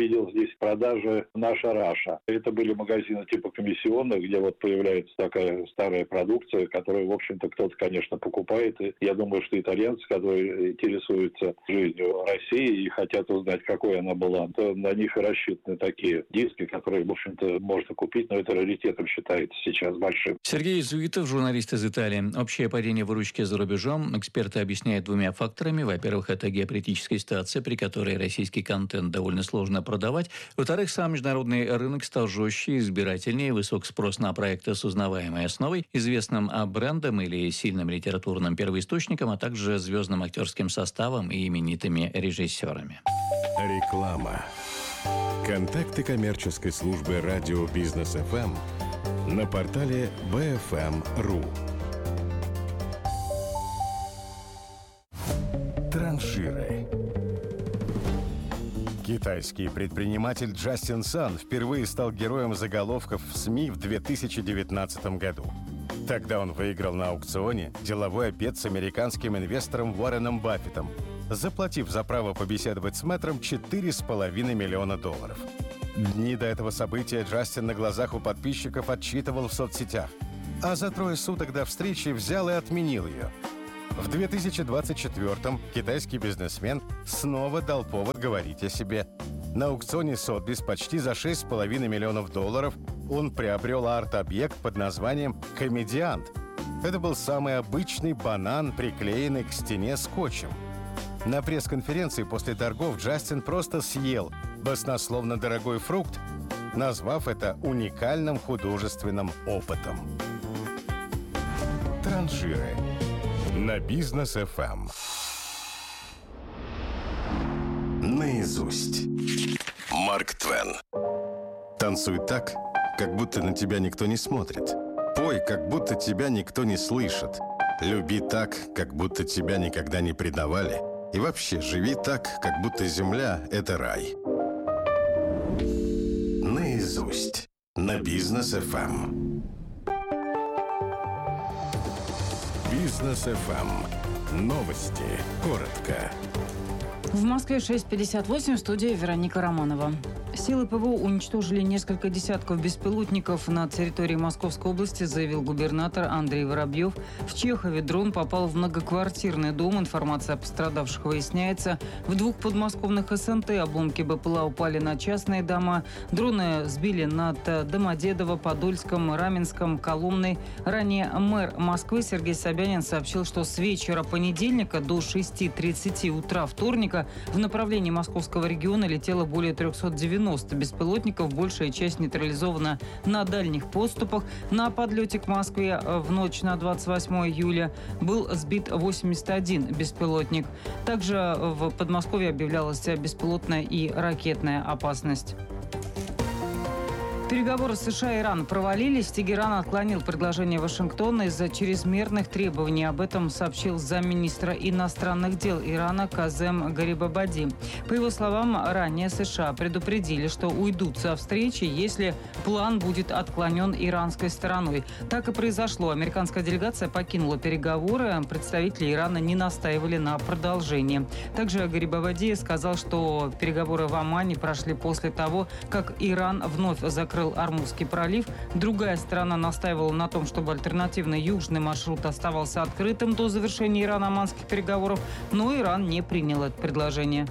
увидел здесь продажи «Наша Раша». Это были магазины типа комиссионных, где вот появляется такая старая продукция, которую, в общем-то, кто-то, конечно, покупает. И я думаю, что итальянцы, которые интересуются жизнью России и хотят узнать, какой она была, то на них и рассчитаны такие диски, которые, в общем-то, можно купить, но это раритетом считается сейчас большим. Сергей Зуитов, журналист из Италии. Общее падение выручки за рубежом эксперты объясняют двумя факторами. Во-первых, это геополитическая ситуация, при которой российский контент довольно сложно продавать. Во-вторых, сам международный рынок стал жестче, избирательнее, высок спрос на проекты с узнаваемой основой, известным брендом или сильным литературным первоисточником, а также звездным актерским составом и именитыми режиссерами. Реклама. Контакты коммерческой службы радио Бизнес ФМ на портале bfm.ru. Транширы. Китайский предприниматель Джастин Сан впервые стал героем заголовков в СМИ в 2019 году. Тогда он выиграл на аукционе деловой обед с американским инвестором Уорреном Баффетом, заплатив за право побеседовать с мэтром $4,5 миллиона. Дни до этого события Джастин на глазах у подписчиков отчитывал в соцсетях, а за 3 суток до встречи взял и отменил ее. В 2024-м китайский бизнесмен снова дал повод говорить о себе. На аукционе Сотбис почти за $6,5 миллионов он приобрел арт-объект под названием «Комедиант». Это был самый обычный банан, приклеенный к стене скотчем. На пресс-конференции после торгов Джастин просто съел баснословно дорогой фрукт, назвав это уникальным художественным опытом. Транширы на Бизнес ФМ. Наизусть. Марк Твен. Танцуй так, как будто на тебя никто не смотрит. Пой, как будто тебя никто не слышит. Люби так, как будто тебя никогда не предавали. И вообще, живи так, как будто земля – это рай. Наизусть. На Бизнес ФМ. Бизнес ФМ. Новости. Коротко. В Москве 6:58, в студии Вероника Романова. Силы ПВО уничтожили несколько десятков беспилотников на территории Московской области, заявил губернатор Андрей Воробьев. В Чехове дрон попал в многоквартирный дом. Информация о пострадавших выясняется. В 2 подмосковных СНТ обломки БПЛА упали на частные дома. Дроны сбили над Домодедово, Подольском, Раменском, Коломной. Ранее мэр Москвы Сергей Собянин сообщил, что с вечера понедельника до 6:30 утра вторника в направлении московского региона летело более 390 беспилотников. Большая часть нейтрализована на дальних подступах. На подлете к Москве в ночь на 28 июля был сбит 81 беспилотник. Также в Подмосковье объявлялась беспилотная и ракетная опасность. Переговоры США и Иран провалились. Тегеран отклонил предложение Вашингтона из-за чрезмерных требований. Об этом сообщил замминистра иностранных дел Ирана Казем Гарибабади. По его словам, ранее США предупредили, что уйдут со встречи, если план будет отклонен иранской стороной. Так и произошло. Американская делегация покинула переговоры. Представители Ирана не настаивали на продолжении. Также Гарибабади сказал, что переговоры в Омане прошли после того, как Иран вновь закрыл Ормузский пролив. Другая сторона настаивала на том, чтобы альтернативный южный маршрут оставался открытым до завершения ирано-оманских переговоров, но Иран не принял это предложение.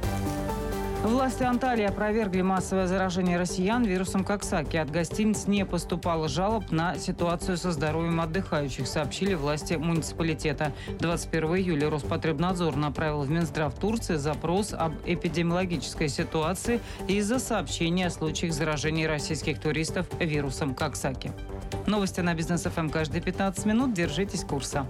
Власти Анталии опровергли массовое заражение россиян вирусом Коксаки. От гостиниц не поступало жалоб на ситуацию со здоровьем отдыхающих, сообщили власти муниципалитета. 21 июля Роспотребнадзор направил в Минздрав Турции запрос об эпидемиологической ситуации из-за сообщения о случаях заражения российских туристов вирусом Коксаки. Новости на Бизнес ФМ каждые 15 минут. Держитесь курса.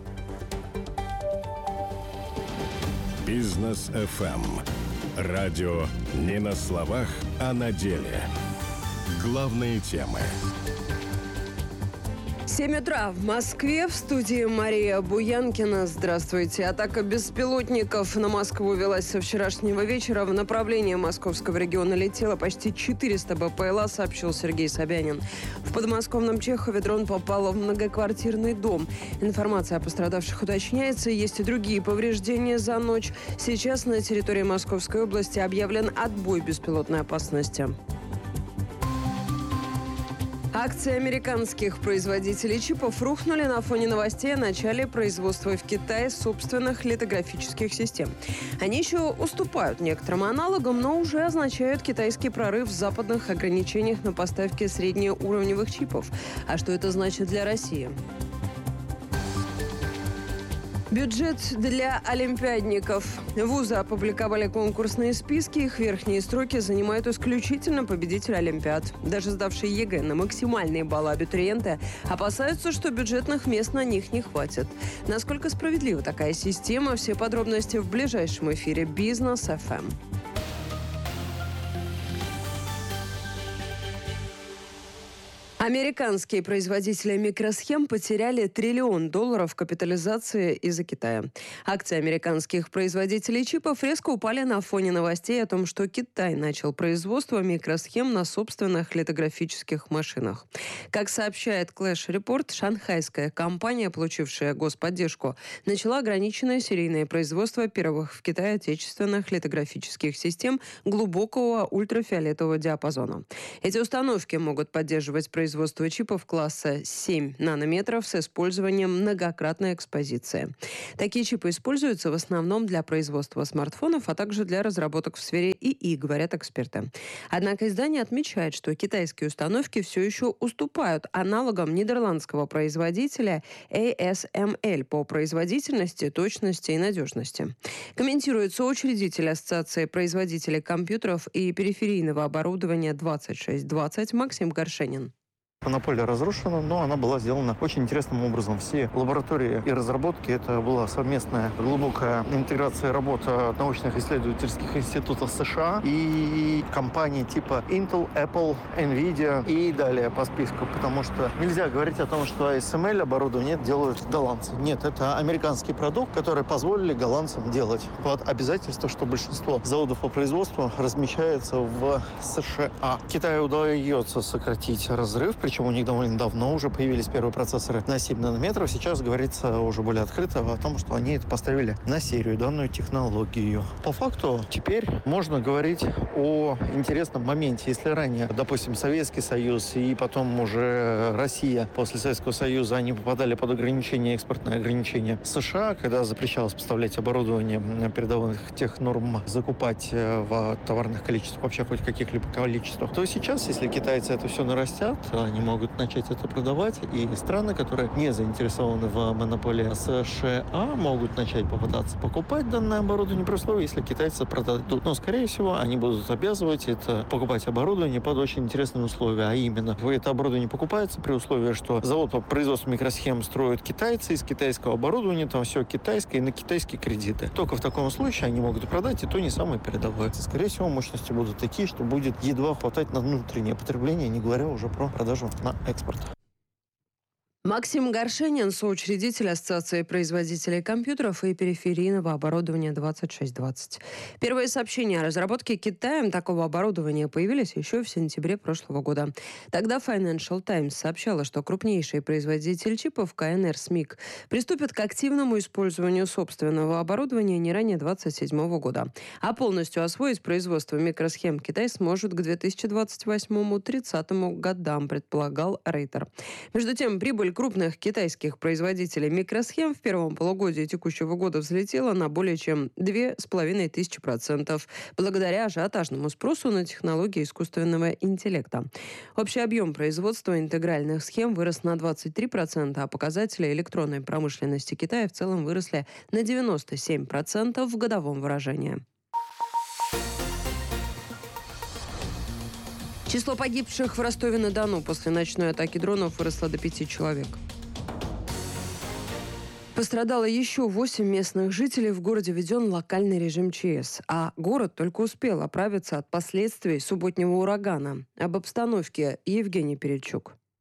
Бизнес ФМ. Радио не на словах, а на деле. Главные темы. 7 утра в Москве. В студии Мария Буянкина. Здравствуйте. Атака беспилотников на Москву велась со вчерашнего вечера. В направлении московского региона летело почти 400 БПЛА, сообщил Сергей Собянин. В подмосковном Чехове дрон попал в многоквартирный дом. Информация о пострадавших уточняется. Есть и другие повреждения за ночь. Сейчас на территории Московской области объявлен отбой беспилотной опасности. Акции американских производителей чипов рухнули на фоне новостей о начале производства в Китае собственных литографических систем. Они еще уступают некоторым аналогам, но уже означают китайский прорыв в западных ограничениях на поставки среднеуровневых чипов. А что это значит для России? Бюджет для олимпиадников. Вузы опубликовали конкурсные списки. Их верхние строки занимают исключительно победители олимпиад. Даже сдавшие ЕГЭ на максимальные баллы абитуриенты опасаются, что бюджетных мест на них не хватит. Насколько справедлива такая система? Все подробности в ближайшем эфире «Бизнес ФМ». Американские производители микросхем потеряли $1 триллион капитализации из-за Китая. Акции американских производителей чипов резко упали на фоне новостей о том, что Китай начал производство микросхем на собственных литографических машинах. Как сообщает Clash Report, шанхайская компания, получившая господдержку, начала ограниченное серийное производство первых в Китае отечественных литографических систем глубокого ультрафиолетового диапазона. Эти установки могут поддерживать производство чипов класса 7 нанометров с использованием многократной экспозиции. Такие чипы используются в основном для производства смартфонов, а также для разработок в сфере ИИ, говорят эксперты. Однако издание отмечает, что китайские установки все еще уступают аналогам нидерландского производителя ASML по производительности, точности и надежности. Комментирует соучредитель Ассоциации производителей компьютеров и периферийного оборудования 2620 Максим Горшенин. Монополия разрушена, но она была сделана очень интересным образом. Все лаборатории и разработки, это была совместная глубокая интеграция работа научных исследовательских институтов США и компаний типа Intel, Apple, Nvidia и далее по списку. Потому что нельзя говорить о том, что ASML оборудование делают голландцы. Нет, это американский продукт, который позволили голландцам делать. Под обязательство, что большинство заводов по производству размещается в США. Китаю удается сократить разрыв, причем у них довольно давно уже появились первые процессоры на 7 нанометров. Сейчас говорится уже более открыто о том, что они это поставили на серию, данную технологию. По факту теперь можно говорить о интересном моменте. Если ранее, допустим, Советский Союз и потом уже Россия после Советского Союза, они попадали под ограничения, экспортные ограничения США, когда запрещалось поставлять оборудование передовых тех норм, закупать в товарных количествах, вообще хоть каких-либо количествах, то сейчас, если китайцы это все нарастят, они могут начать это продавать, и страны, которые не заинтересованы в монополии США, могут начать попытаться покупать данное оборудование при условии, если китайцы продадут. Но, скорее всего, они будут обязывать это покупать оборудование под очень интересные условия, а именно, это оборудование покупается при условии, что завод по производству микросхем строят китайцы, из китайского оборудования там все китайское и на китайские кредиты. Только в таком случае они могут продать и то не самое передовое. Скорее всего, мощности будут такие, что будет едва хватать на внутреннее потребление, не говоря уже про продажу на экспорт. Максим Горшенин, соучредитель Ассоциации производителей компьютеров и периферийного оборудования 2620. Первые сообщения о разработке Китаем такого оборудования появились еще в сентябре прошлого года. Тогда Financial Times сообщала, что крупнейший производитель чипов КНР СМИК приступит к активному использованию собственного оборудования не ранее 2027 года. А полностью освоить производство микросхем Китай сможет к 2028-30 годам, предполагал Рейтер. Между тем, прибыль крупных китайских производителей микросхем в первом полугодии текущего года взлетела на более чем 2500%, благодаря ажиотажному спросу на технологии искусственного интеллекта. Общий объем производства интегральных схем вырос на 23%, а показатели электронной промышленности Китая в целом выросли на 97% в годовом выражении. Число погибших в Ростове-на-Дону после ночной атаки дронов выросло до 5 человек. Пострадало еще 8 местных жителей. В городе введен локальный режим ЧС. А город только успел оправиться от последствий субботнего урагана. Об обстановке Евгений Перельчук.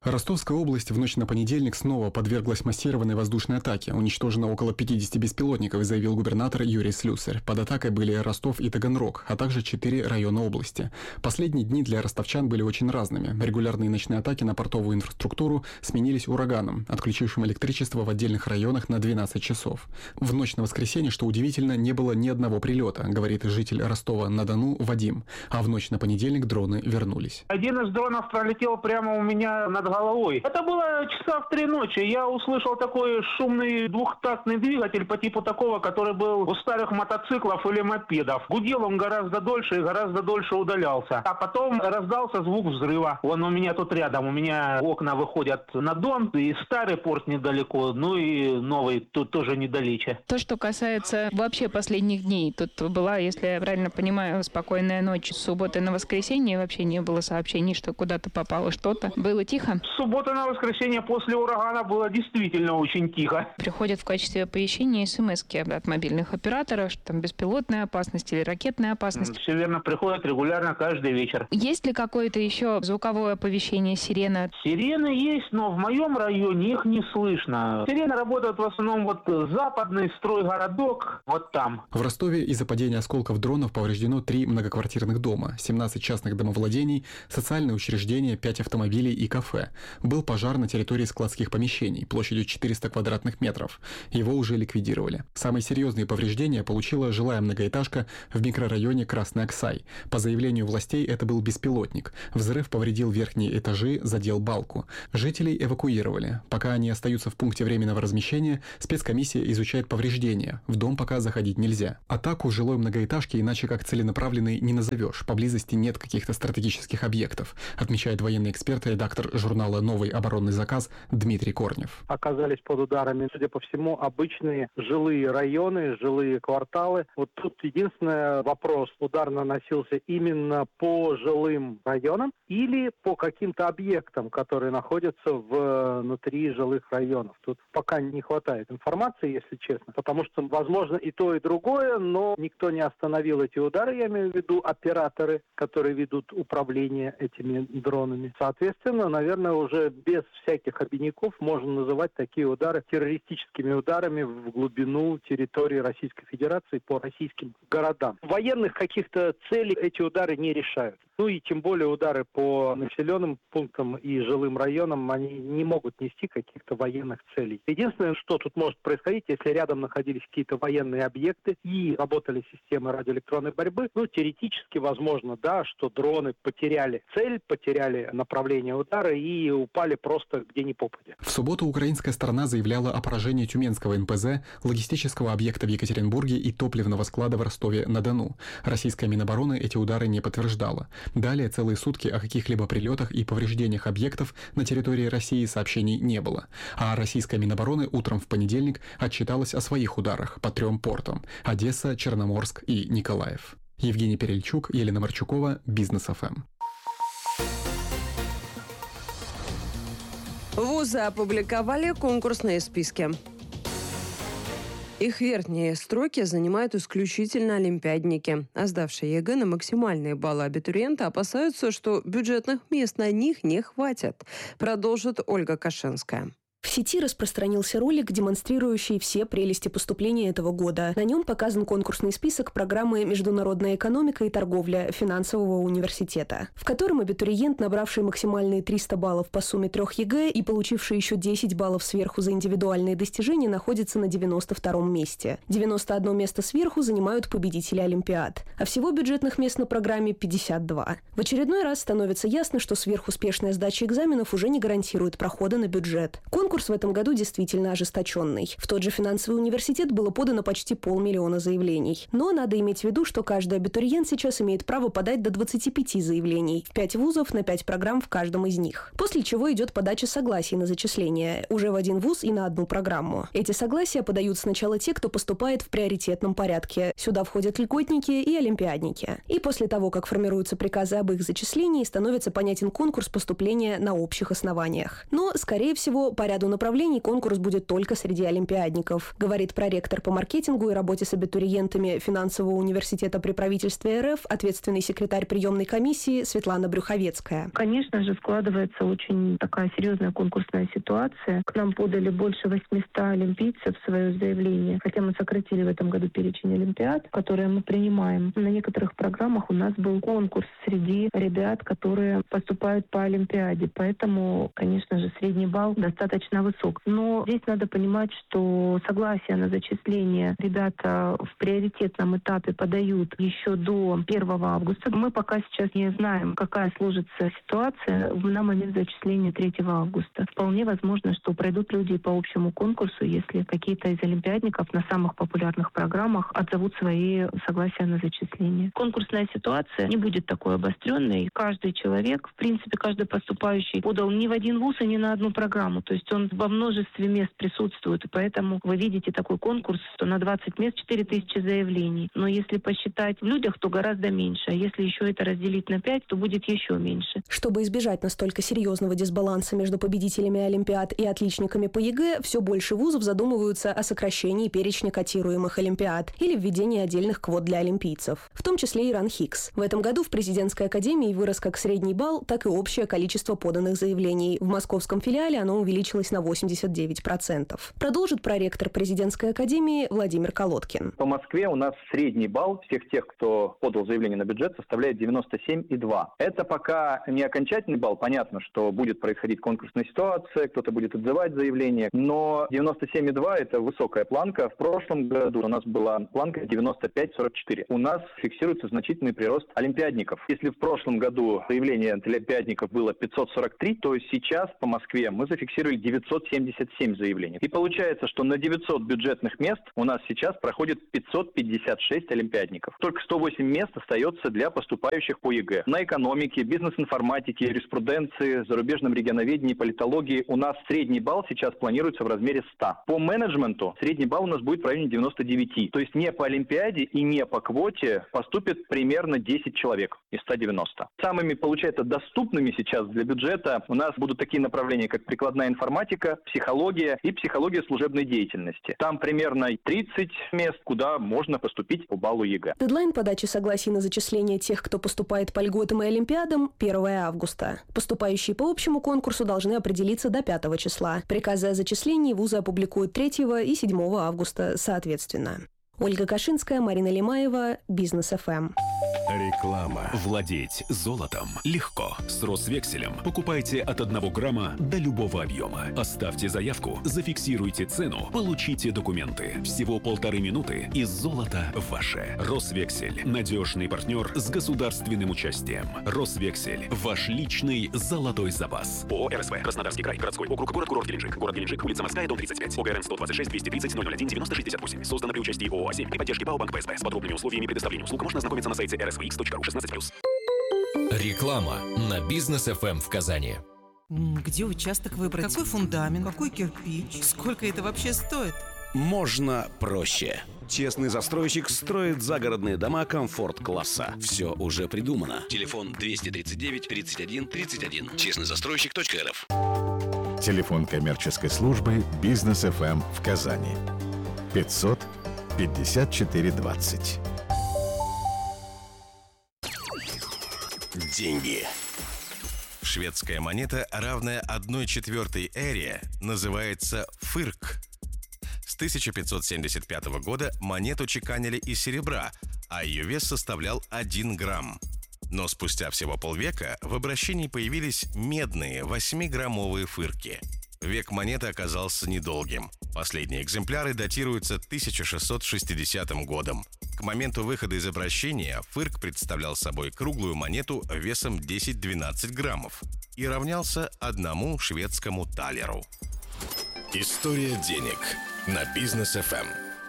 Ростовская область в ночь на понедельник снова подверглась массированной воздушной атаке. Уничтожено около 50 беспилотников, заявил губернатор Юрий Слюсарь. Под атакой были Ростов и Таганрог, а также 4 района области. Последние дни для ростовчан были очень разными. Регулярные ночные атаки на портовую инфраструктуру сменились ураганом, отключившим электричество в отдельных районах на 12 часов. В ночь на воскресенье, что удивительно, не было ни одного прилета, говорит житель Ростова-на-Дону Вадим. А в ночь на понедельник дроны вернулись. Один из дронов пролетел прямо у меня над головой. Это было часа в 3 ночи. Я услышал такой шумный двухтактный двигатель по типу такого, который был у старых мотоциклов или мопедов. Гудел он гораздо дольше и гораздо дольше удалялся. А потом раздался звук взрыва. Он у меня тут рядом. У меня окна выходят на Дон, и старый порт недалеко, ну и новый тут тоже недалече. То, что касается вообще последних дней, тут была, если я правильно понимаю, спокойная ночь. С субботы на воскресенье вообще не было сообщений, что куда-то попало что-то. Было тихо? С субботы на воскресенье после урагана было действительно очень тихо. Приходят в качестве оповещения смс-ки от мобильных операторов, что там беспилотная опасность или ракетная опасность. Все верно, приходят регулярно каждый вечер. Есть ли какое-то еще звуковое оповещение, сирена? Сирены есть, но в моем районе их не слышно. Сирены работают в основном вот западный стройгородок, вот там. В Ростове из-за падения осколков дронов повреждено 3 многоквартирных дома, 17 частных домовладений, социальные учреждения, 5 автомобилей и кафе. Был пожар на территории складских помещений площадью 400 квадратных метров. Его уже ликвидировали. Самые серьезные повреждения получила жилая многоэтажка в микрорайоне Красный Аксай. По заявлению властей, это был беспилотник. Взрыв повредил верхние этажи, задел балку. Жителей эвакуировали. Пока они остаются в пункте временного размещения, спецкомиссия изучает повреждения. В дом пока заходить нельзя. Атаку жилой многоэтажки иначе как целенаправленной не назовешь. Поблизости нет каких-то стратегических объектов, отмечает военный эксперт и редактор журнала «Новый оборонный заказ» Дмитрий Корнев. Оказались под ударами, судя по всему, обычные жилые районы, жилые кварталы. Вот тут единственный вопрос: удар наносился именно по жилым районам или по каким-то объектам, которые находятся внутри жилых районов. Тут пока не хватает информации, если честно, потому что, возможно, и то, и другое, но никто не остановил эти удары, я имею в виду операторы, которые ведут управление этими дронами. Соответственно, наверное, уже без всяких обиняков можно называть такие удары террористическими ударами в глубину территории Российской Федерации по российским городам. Военных каких-то целей эти удары не решают. Ну и тем более удары по населенным пунктам и жилым районам, они не могут нести каких-то военных целей. Единственное, что тут может происходить, если рядом находились какие-то военные объекты и работали системы радиоэлектронной борьбы, ну, теоретически возможно, да, что дроны потеряли цель, потеряли направление удара и упали просто где ни попадя. В субботу украинская сторона заявляла о поражении Тюменского НПЗ, логистического объекта в Екатеринбурге и топливного склада в Ростове-на-Дону. Российская Минобороны эти удары не подтверждала. Далее целые сутки о каких-либо прилетах и повреждениях объектов на территории России сообщений не было. А российская Минобороны утром в понедельник отчиталась о своих ударах по 3 портам – Одесса, Черноморск и Николаев. Евгений Перельчук, Елена Марчукова, Бизнес ФМ. Вузы опубликовали конкурсные списки. Их верхние строки занимают исключительно олимпиадники. А сдавшие ЕГЭ на максимальные баллы абитуриента опасаются, что бюджетных мест на них не хватит. Продолжит Ольга Кашенская. В сети распространился ролик, демонстрирующий все прелести поступления этого года. На нем показан конкурсный список программы «Международная экономика и торговля» финансового университета, в котором абитуриент, набравший максимальные 300 баллов по сумме 3 ЕГЭ и получивший еще 10 баллов сверху за индивидуальные достижения, находится на 92-м месте. 91 место сверху занимают победители Олимпиад. А всего бюджетных мест на программе 52. В очередной раз становится ясно, что сверхуспешная сдача экзаменов уже не гарантирует прохода на бюджет. Конкурс в этом году действительно ожесточенный. В тот же финансовый университет было подано почти 500 000 заявлений. Но надо иметь в виду, что каждый абитуриент сейчас имеет право подать до 25 заявлений. В 5 вузов на 5 программ в каждом из них. После чего идет подача согласий на зачисление. Уже в один вуз и на одну программу. Эти согласия подают сначала те, кто поступает в приоритетном порядке. Сюда входят льготники и олимпиадники. И после того, как формируются приказы об их зачислении, становится понятен конкурс поступления на общих основаниях. Но, скорее всего, порядок ряду направлений конкурс будет только среди олимпиадников, говорит проректор по маркетингу и работе с абитуриентами Финансового университета при правительстве РФ, ответственный секретарь приемной комиссии Светлана Брюховецкая. Конечно же, складывается очень такая серьезная конкурсная ситуация. К нам подали больше 800 олимпийцев свое заявление, хотя мы сократили в этом году перечень олимпиад, которые мы принимаем. На некоторых программах у нас был конкурс среди ребят, которые поступают по олимпиаде, поэтому, конечно же, средний балл достаточно высок. Но здесь надо понимать, что согласие на зачисление ребята в приоритетном этапе подают еще до 1 августа. Мы пока сейчас не знаем, какая сложится ситуация на момент зачисления 3 августа. Вполне возможно, что пройдут люди по общему конкурсу, если какие-то из олимпиадников на самых популярных программах отзовут свои согласия на зачисление. Конкурсная ситуация не будет такой обостренной. Каждый человек, в принципе, каждый поступающий подал ни в один вуз и ни на одну программу. То есть он во множестве мест присутствует. И поэтому вы видите такой конкурс, что на 20 мест 4000 заявлений. Но если посчитать в людях, то гораздо меньше. А если еще это разделить на 5, то будет еще меньше. Чтобы избежать настолько серьезного дисбаланса между победителями олимпиад и отличниками по ЕГЭ, все больше вузов задумываются о сокращении перечня котируемых олимпиад или введении отдельных квот для олимпийцев, в том числе и РАНХИКС. В этом году в президентской академии вырос как средний балл, так и общее количество поданных заявлений. В московском филиале оно увеличилось на 89%. Продолжит проректор президентской академии Владимир Колодкин. По Москве у нас средний балл всех тех, кто подал заявление на бюджет, составляет 97,2. Это пока не окончательный балл. Понятно, что будет происходить конкурсная ситуация, кто-то будет отзывать заявление, но 97,2 – это высокая планка. В прошлом году у нас была планка 95,44. У нас фиксируется значительный прирост олимпиадников. Если в прошлом году заявление олимпиадников было 543, то сейчас по Москве мы зафиксировали 977 заявлений. И получается, что на 900 бюджетных мест у нас сейчас проходит 556 олимпиадников. Только 108 мест остается для поступающих по ЕГЭ. На экономике, бизнес-информатике, юриспруденции, зарубежном регионоведении, политологии у нас средний балл сейчас планируется в размере 100. По менеджменту средний балл у нас будет в районе 99. То есть не по олимпиаде и не по квоте поступит примерно 10 человек из 190. Самыми, получается, доступными сейчас для бюджета у нас будут такие направления, как прикладная информатика, психология и психология служебной деятельности. Там примерно 30 мест, куда можно поступить по баллу ЕГЭ. Дедлайн подачи согласий на зачисление тех, кто поступает по льготам и олимпиадам, 1 августа. Поступающие по общему конкурсу должны определиться до 5 числа. Приказы о зачислении вузы опубликуют 3 и 7 августа соответственно. Ольга Кашинская, Марина Лимаева, Бизнес ФМ. Реклама. Владеть золотом легко. С Росвекселем покупайте от 1 грамма до любого объема. Оставьте заявку, зафиксируйте цену, получите документы. Всего 1,5 минуты, и золото ваше. Росвексель. Надежный партнер с государственным участием. Росвексель. Ваш личный золотой запас. ООО РСВ. Краснодарский край. Городской округ. Город Геленджик. Город Геленджик. Улица Морская, дом 35. ОГРН 126 230 001 9068. Создано при участии ООО «А7» при поддержке ПАО Банк ПСБ. С подробными условиями предоставления услуг можно ознакомиться на сайте rsvx.ru 16+. Реклама на Бизнес ФМ в Казани. Где участок выбрать? Какой фундамент? Какой кирпич? Сколько это вообще стоит? Можно проще. Честный застройщик строит загородные дома комфорт-класса. Все уже придумано. Телефон 239 31 31. Честнойзастройщик.рф. Телефон коммерческой службы «Бизнес ФМ» в Казани. 500 54 20. Деньги. Шведская монета, равная 1/4 эре, называется фырк. С 1575 года монету чеканили из серебра, а ее вес составлял 1 грамм. Но спустя всего полвека в обращении появились медные 8-граммовые фырки. Век монеты оказался недолгим. Последние экземпляры датируются 1660 годом. К моменту выхода из обращения фырк представлял собой круглую монету весом 10-12 граммов и равнялся 1 шведскому талеру. История денег на Бизнес ФМ.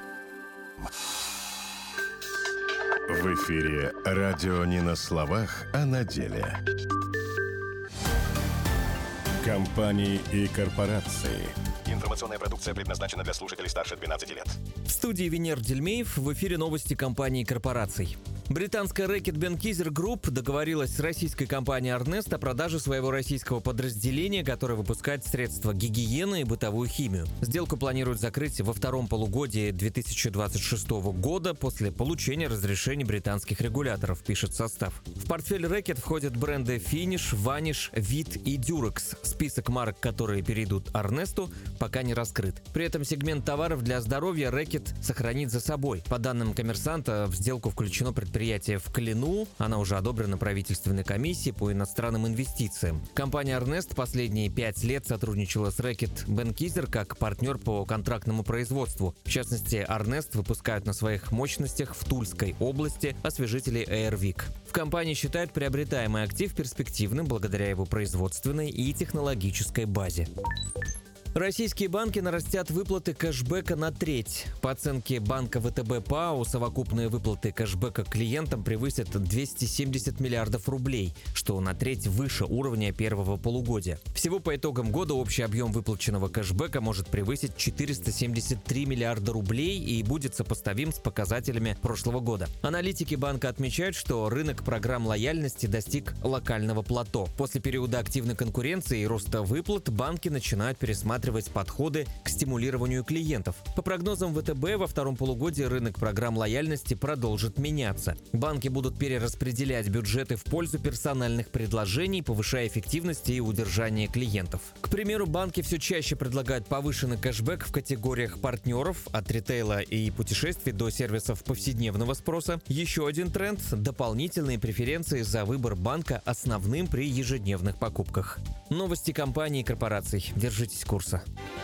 В эфире радио не на словах, а на деле. Компании и корпорации. Информационная продукция предназначена для слушателей старше 12 лет. В студии Венер Дельмеев, в эфире новости компаний и корпораций. Британская рэкет Benkiser Group договорилась с российской компанией Arnest о продаже своего российского подразделения, которое выпускает средства гигиены и бытовую химию. Сделку планируют закрыть во втором полугодии 2026 года после получения разрешений британских регуляторов, пишет состав. В портфель рэкет входят бренды Finish, Vanish, Vit и Durex. Список марок, которые перейдут Arnest'у, пока не раскрыт. При этом сегмент товаров для здоровья рэкет сохранит за собой. По данным «Коммерсанта», в сделку включено предприятие в Клину. Она уже одобрена правительственной комиссией по иностранным инвестициям. Компания Arnest последние 5 лет сотрудничала с рэкет Benkiser как партнер по контрактному производству. В частности, Arnest выпускают на своих мощностях в Тульской области освежители Airwick. В компании считают приобретаемый актив перспективным благодаря его производственной и технологической базе. Российские банки нарастят выплаты кэшбэка на треть. По оценке банка ВТБ ПАО, совокупные выплаты кэшбэка клиентам превысят 270 миллиардов рублей, что на треть выше уровня первого полугодия. Всего по итогам года общий объем выплаченного кэшбэка может превысить 473 миллиарда рублей и будет сопоставим с показателями прошлого года. Аналитики банка отмечают, что рынок программ лояльности достиг локального плато. После периода активной конкуренции и роста выплат банки начинают пересматривать подходы к стимулированию клиентов. По прогнозам ВТБ, во втором полугодии рынок программ лояльности продолжит меняться. Банки будут перераспределять бюджеты в пользу персональных предложений, повышая эффективность и удержание клиентов. К примеру, банки все чаще предлагают повышенный кэшбэк в категориях партнеров, от ритейла и путешествий до сервисов повседневного спроса. Еще один тренд – дополнительные преференции за выбор банка основным при ежедневных покупках. Новости компаний и корпораций. Держитесь курса.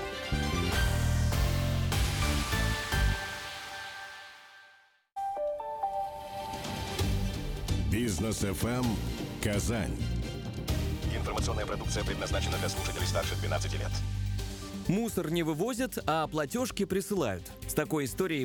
Бизнес FM Казань. Информационная продукция предназначена для слушателей старше 12 лет. Мусор не вывозят, а платежки присылают. С такой историей